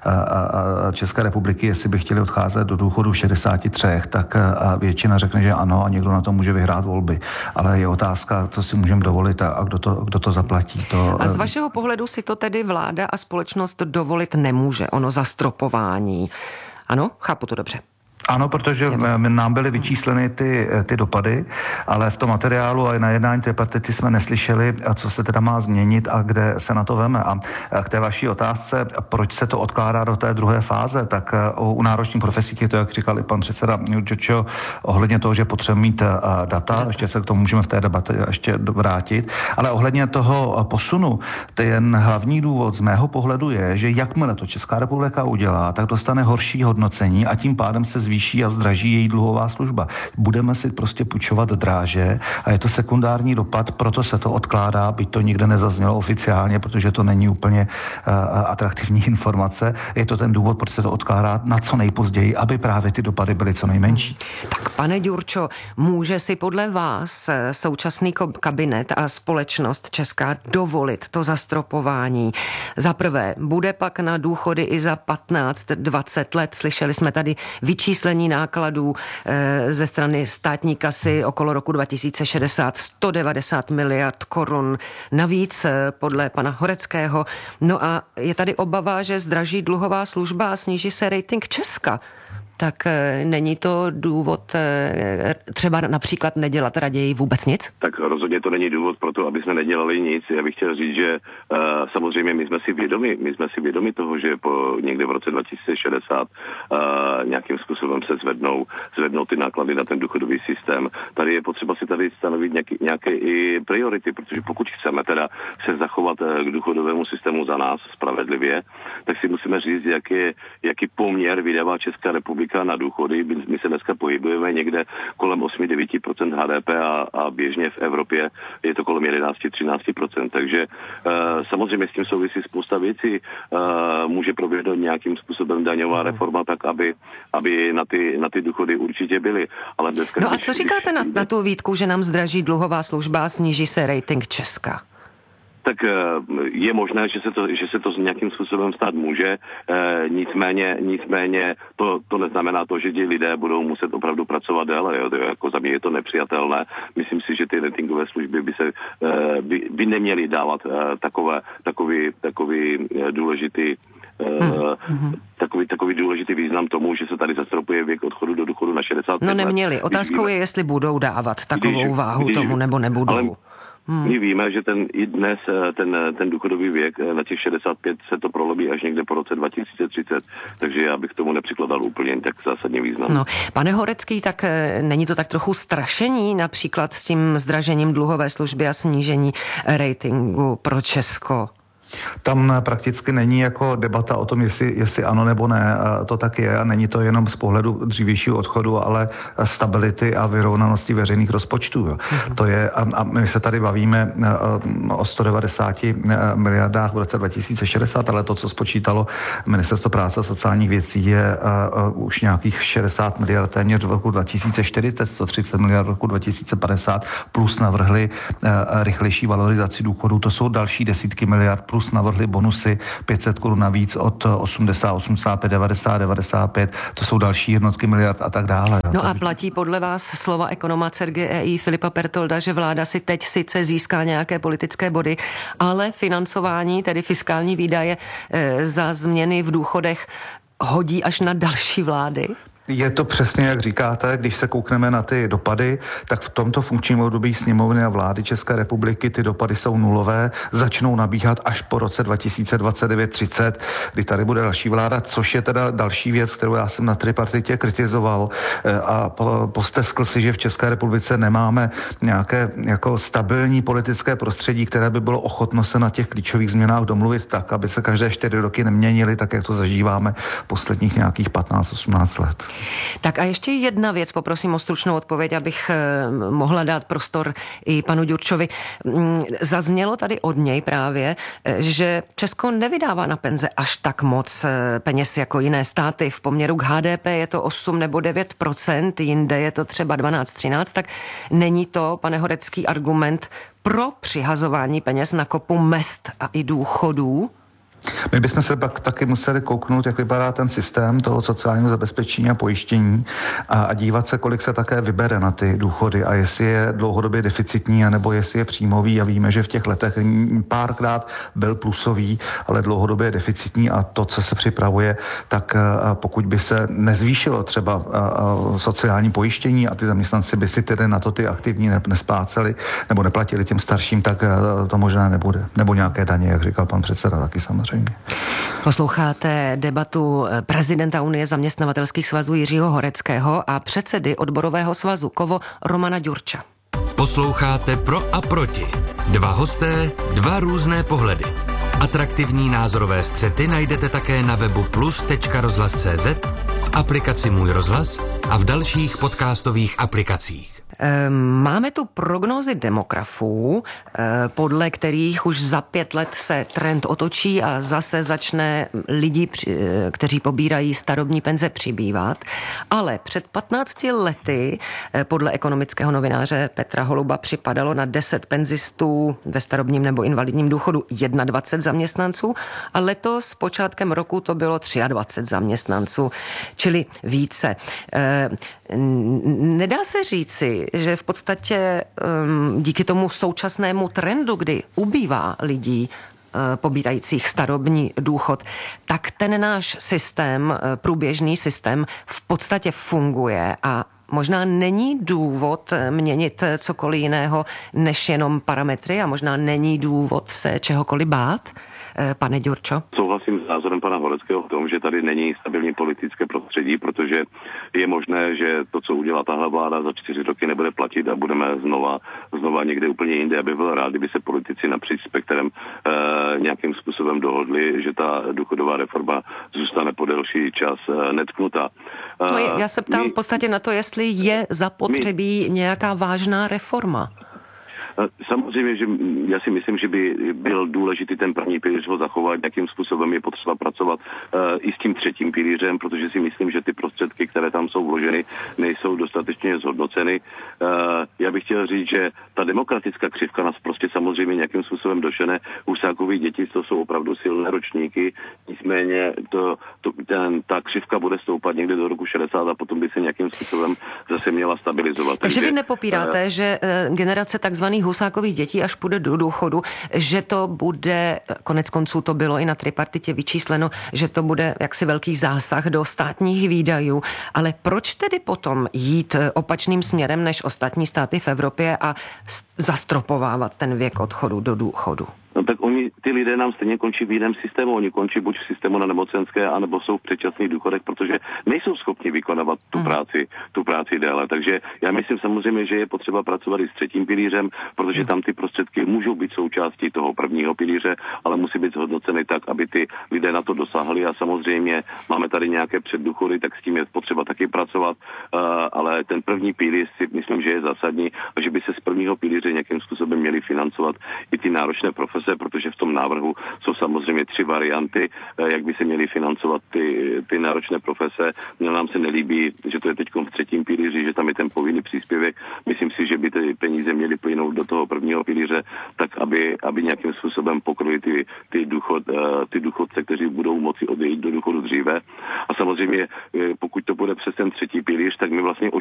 České republiky, jestli by chtěli odcházet do důchodu v šedesáti třech, tak většina řekne, že ano a někdo na to může vyhrát volby. Ale je otázka, co si můžeme dovolit a kdo to, kdo to zaplatí. To... A z vašeho pohledu si to tedy vláda a společnost dovolit nemůže, ono zastropování. Ano, chápu to dobře. Ano, protože nám byly vyčísleny ty, ty dopady, ale v tom materiálu a na jednání tripartity jsme neslyšeli, co se teda má změnit a kde se na to veme. A k té vaší otázce, proč se to odkládá do té druhé fáze, tak u náročných profesí je to, jak říkal i pan předseda Ďurčo, ohledně toho, že potřebujeme mít data, ještě se k tomu můžeme v té debatě ještě vrátit, ale ohledně toho posunu, ten hlavní důvod z mého pohledu je, že jakmile to Česká republika udělá, tak dostane horší hodnocení a tím pádem se zvýší a zdraží její dluhová služba. Budeme si prostě půjčovat dráže a je to sekundární dopad, proto se to odkládá, byť to nikde nezaznělo oficiálně, protože to není úplně uh, atraktivní informace. Je to ten důvod, proč se to odkládá na co nejpozději, aby právě ty dopady byly co nejmenší. Tak pane Ďurčo, může si podle vás současný kabinet a společnost česká dovolit to zastropování? Za prvé, bude pak na důchody i za patnáct dvacet let? Slyšeli jsme tady vyčíslení nákladů e, ze strany státní kasy okolo roku dva tisíce šedesát sto devadesát miliard korun. Navíc e, podle pana Horeckého. No a je tady obava, že zdraží dluhová služba a sníží se rating Česka. Tak e, není to důvod e, třeba například nedělat raději vůbec nic? Tak rozhodně to není důvod pro to, aby jsme nedělali nic. Já bych chtěl říct, že uh, samozřejmě my jsme si vědomi, my jsme si vědomi toho, že po někde v roce dva tisíce šedesát uh, nějakým způsobem se zvednou, zvednou ty náklady na ten důchodový systém. Tady je potřeba si tady stanovit nějaký, nějaké i priority, protože pokud chceme teda se zachovat k důchodovému systému za nás spravedlivě, tak si musíme říct, jak je, jaký poměr vydává Česká republika na důchody. My se dneska pohybujeme někde kolem osm až devět procent H D P a, a běžně v Evropě je to kolem jedenáct až třináct procent. Takže uh, samozřejmě s tím souvisí spousta věcí. Uh, může proběhnout nějakým způsobem daňová reforma tak, aby, aby na, ty, na ty důchody určitě byly. Ale dneska, no a co říkáte na, na tu výtku, že nám zdraží dluhová služba a sníží se rating Česka? tak je možné, že se to, že se to nějakým způsobem stát může, nicméně, nicméně to, to neznamená to, že ti lidé budou muset opravdu pracovat déle. Jo? Jako za mě je to nepřijatelné. Myslím si, že ty rentingové služby by, se, by, by neměly dávat takové, takový, takový důležitý Hmm. Takový, takový důležitý význam tomu, že se tady zastropuje věk odchodu do důchodu na šedesát pět let. No neměli. Let. Otázkou je, jestli budou dávat takovou když, váhu když, tomu, nebo nebudou. Ale hmm. my víme, že ten i dnes ten, ten důchodový věk na těch šedesát pět se to prolobí až někde po roce dva tisíce třicet, takže já bych tomu nepřikladal úplně jen tak zásadně význam. No, pane Horecký, tak není to tak trochu strašení například s tím zdražením dluhové služby a snížení ratingu pro Česko? Tam prakticky není jako debata o tom, jestli, jestli ano nebo ne, to tak je a není to jenom z pohledu dřívějšího odchodu, ale stability a vyrovnanosti veřejných rozpočtů. Mm-hmm. To je, a, a my se tady bavíme o sto devadesát miliardách v roce dva tisíce šedesát, ale to, co spočítalo Ministerstvo práce a sociálních věcí, je uh, uh, už nějakých šedesát miliard téměř v roku dva tisíce čtyřicet, sto třicet miliard v roku dva tisíce padesát, plus navrhli uh, rychlejší valorizaci důchodů, to jsou další desítky miliard, plus navrhli bonusy pět set korun navíc od osmdesát, osmdesát pět, devadesát, devadesát pět, to jsou další jednotky miliard a tak dále. No a platí podle vás slova ekonoma C E R G E I Filipa Pertolda, že vláda si teď sice získá nějaké politické body, ale financování, tedy fiskální výdaje e, za změny v důchodech hodí až na další vlády? Je to přesně, jak říkáte, když se koukneme na ty dopady, tak v tomto funkčním období sněmovny a vlády České republiky ty dopady jsou nulové, začnou nabíhat až po roce dva tisíce dvacet devět třicet, kdy tady bude další vláda, což je teda další věc, kterou já jsem na tripartitě kritizoval a posteskl si, že v České republice nemáme nějaké jako stabilní politické prostředí, které by bylo ochotno se na těch klíčových změnách domluvit tak, aby se každé čtyři roky neměnily, tak jak to zažíváme posledních nějakých patnáct osmnáct let. Tak a ještě jedna věc, poprosím o stručnou odpověď, abych mohla dát prostor i panu Ďurčovi. Zaznělo tady od něj právě, že Česko nevydává na penze až tak moc peněz jako jiné státy. V poměru k H D P je to osm nebo devět procent, jinde je to třeba dvanáct třináct, tak není to, pane Horecký, argument pro přihazování peněz na kopu mezd a i důchodů? My bychom se pak taky museli kouknout, jak vypadá ten systém toho sociálního zabezpečení a pojištění a, a dívat se, kolik se také vybere na ty důchody a jestli je dlouhodobě deficitní, anebo jestli je příjmový a víme, že v těch letech párkrát byl plusový, ale dlouhodobě je deficitní a to, co se připravuje, tak a, pokud by se nezvýšilo třeba a, a, sociální pojištění a ty zaměstnanci by si tedy na to ty aktivní nespláceli nebo neplatili těm starším, tak a, to možná nebude. Nebo nějaké daně, jak říkal pan předseda, taky samozřejmě. Posloucháte debatu prezidenta Unie zaměstnavatelských svazů Jiřího Horeckého a předsedy odborového svazu Kovo Romana Ďurča. Posloucháte Pro a proti. Dva hosté, dva různé pohledy. Atraktivní názorové střety najdete také na webu plus tečka rozhlas tečka cé zet, v aplikaci Můj rozhlas a v dalších podcastových aplikacích. Máme tu prognózy demografů, podle kterých už za pět let se trend otočí a zase začne lidí, kteří pobírají starobní penze, přibývat. Ale před patnácti lety podle ekonomického novináře Petra Holuba připadalo na deset penzistů ve starobním nebo invalidním důchodu dvacet jedna zaměstnanců a letos počátkem roku to bylo dvacet tři zaměstnanců, čili více. Nedá se říci, že v podstatě um, díky tomu současnému trendu, kdy ubývá lidí uh, pobírajících starobní důchod, tak ten náš systém, uh, průběžný systém v podstatě funguje a možná není důvod měnit cokoliv jiného než jenom parametry a možná není důvod se čehokoliv bát, pane Ďurčo? Souhlasím s názorem pana Horeckého v tom, že tady není stabilní politické prostředí, protože je možné, že to, co udělá tahle vláda za čtyři roky, nebude platit a budeme znova, znova někde úplně jinde. Aby byl rád, kdyby se politici napříč spektrem e, nějakým způsobem dohodli, že ta důchodová reforma zůstane po delší čas e, netknutá. No, já se ptám my, v podstatě na to, jestli je zapotřebí my, nějaká vážná reforma. Samozřejmě, že já si myslím, že by byl důležitý ten první pilíř ho zachovat, jakým způsobem je potřeba pracovat uh, i s tím třetím pilířem, protože si myslím, že ty prostředky, které tam jsou vloženy, nejsou dostatečně zhodnoceny. Uh, já bych chtěl říct, že ta demokratická křivka nás prostě samozřejmě nějakým způsobem došene. Husákovi děti, to jsou opravdu silné ročníky, nicméně to, to, ten, ta křivka bude stoupat někde do roku šedesát a potom by se nějakým způsobem zase měla stabilizovat. Takže, Takže vy nepopíráte, uh, že uh, generace takzvaných Husákových dětí, až půjde do důchodu, že to bude, konec konců to bylo i na tripartitě vyčísleno, že to bude jaksi velký zásah do státních výdajů. Ale proč tedy potom jít opačným směrem než ostatní státy v Evropě a zastropovávat ten věk odchodu do důchodu? No tak oni, ty lidé nám stejně končí v jiném systému. Oni končí buď v systému na nemocenské, anebo jsou v předčasných důchodech, protože nejsou schopni vykonávat tu hmm. práci, tu práci déle. Takže já myslím samozřejmě, že je potřeba pracovat i s třetím pilířem, protože tam ty prostředky můžou být součástí toho prvního pilíře, ale musí být zhodnoceny tak, aby ty lidé na to dosáhli. A samozřejmě máme tady nějaké předdůchody, tak s tím je potřeba taky pracovat, uh, ale ten první pilíř si myslím, že je zásadní a že by se z prvního pilíře nějakým způsobem měli financovat i ty náročné profese, protože v tom návrhu jsou samozřejmě tři varianty, jak by se měly financovat ty, ty náročné profese. Mně nám se nelíbí, že to je teď v třetím pilíři, že tam je ten povinný příspěvek. Myslím si, že by ty peníze měly plynout do toho prvního pilíře, tak aby, aby nějakým způsobem pokryli ty, ty, důchod, ty důchodce, kteří budou moci odejít do důchodu dříve. A samozřejmě, pokud to bude přes ten třetí pilíř, tak my vlastně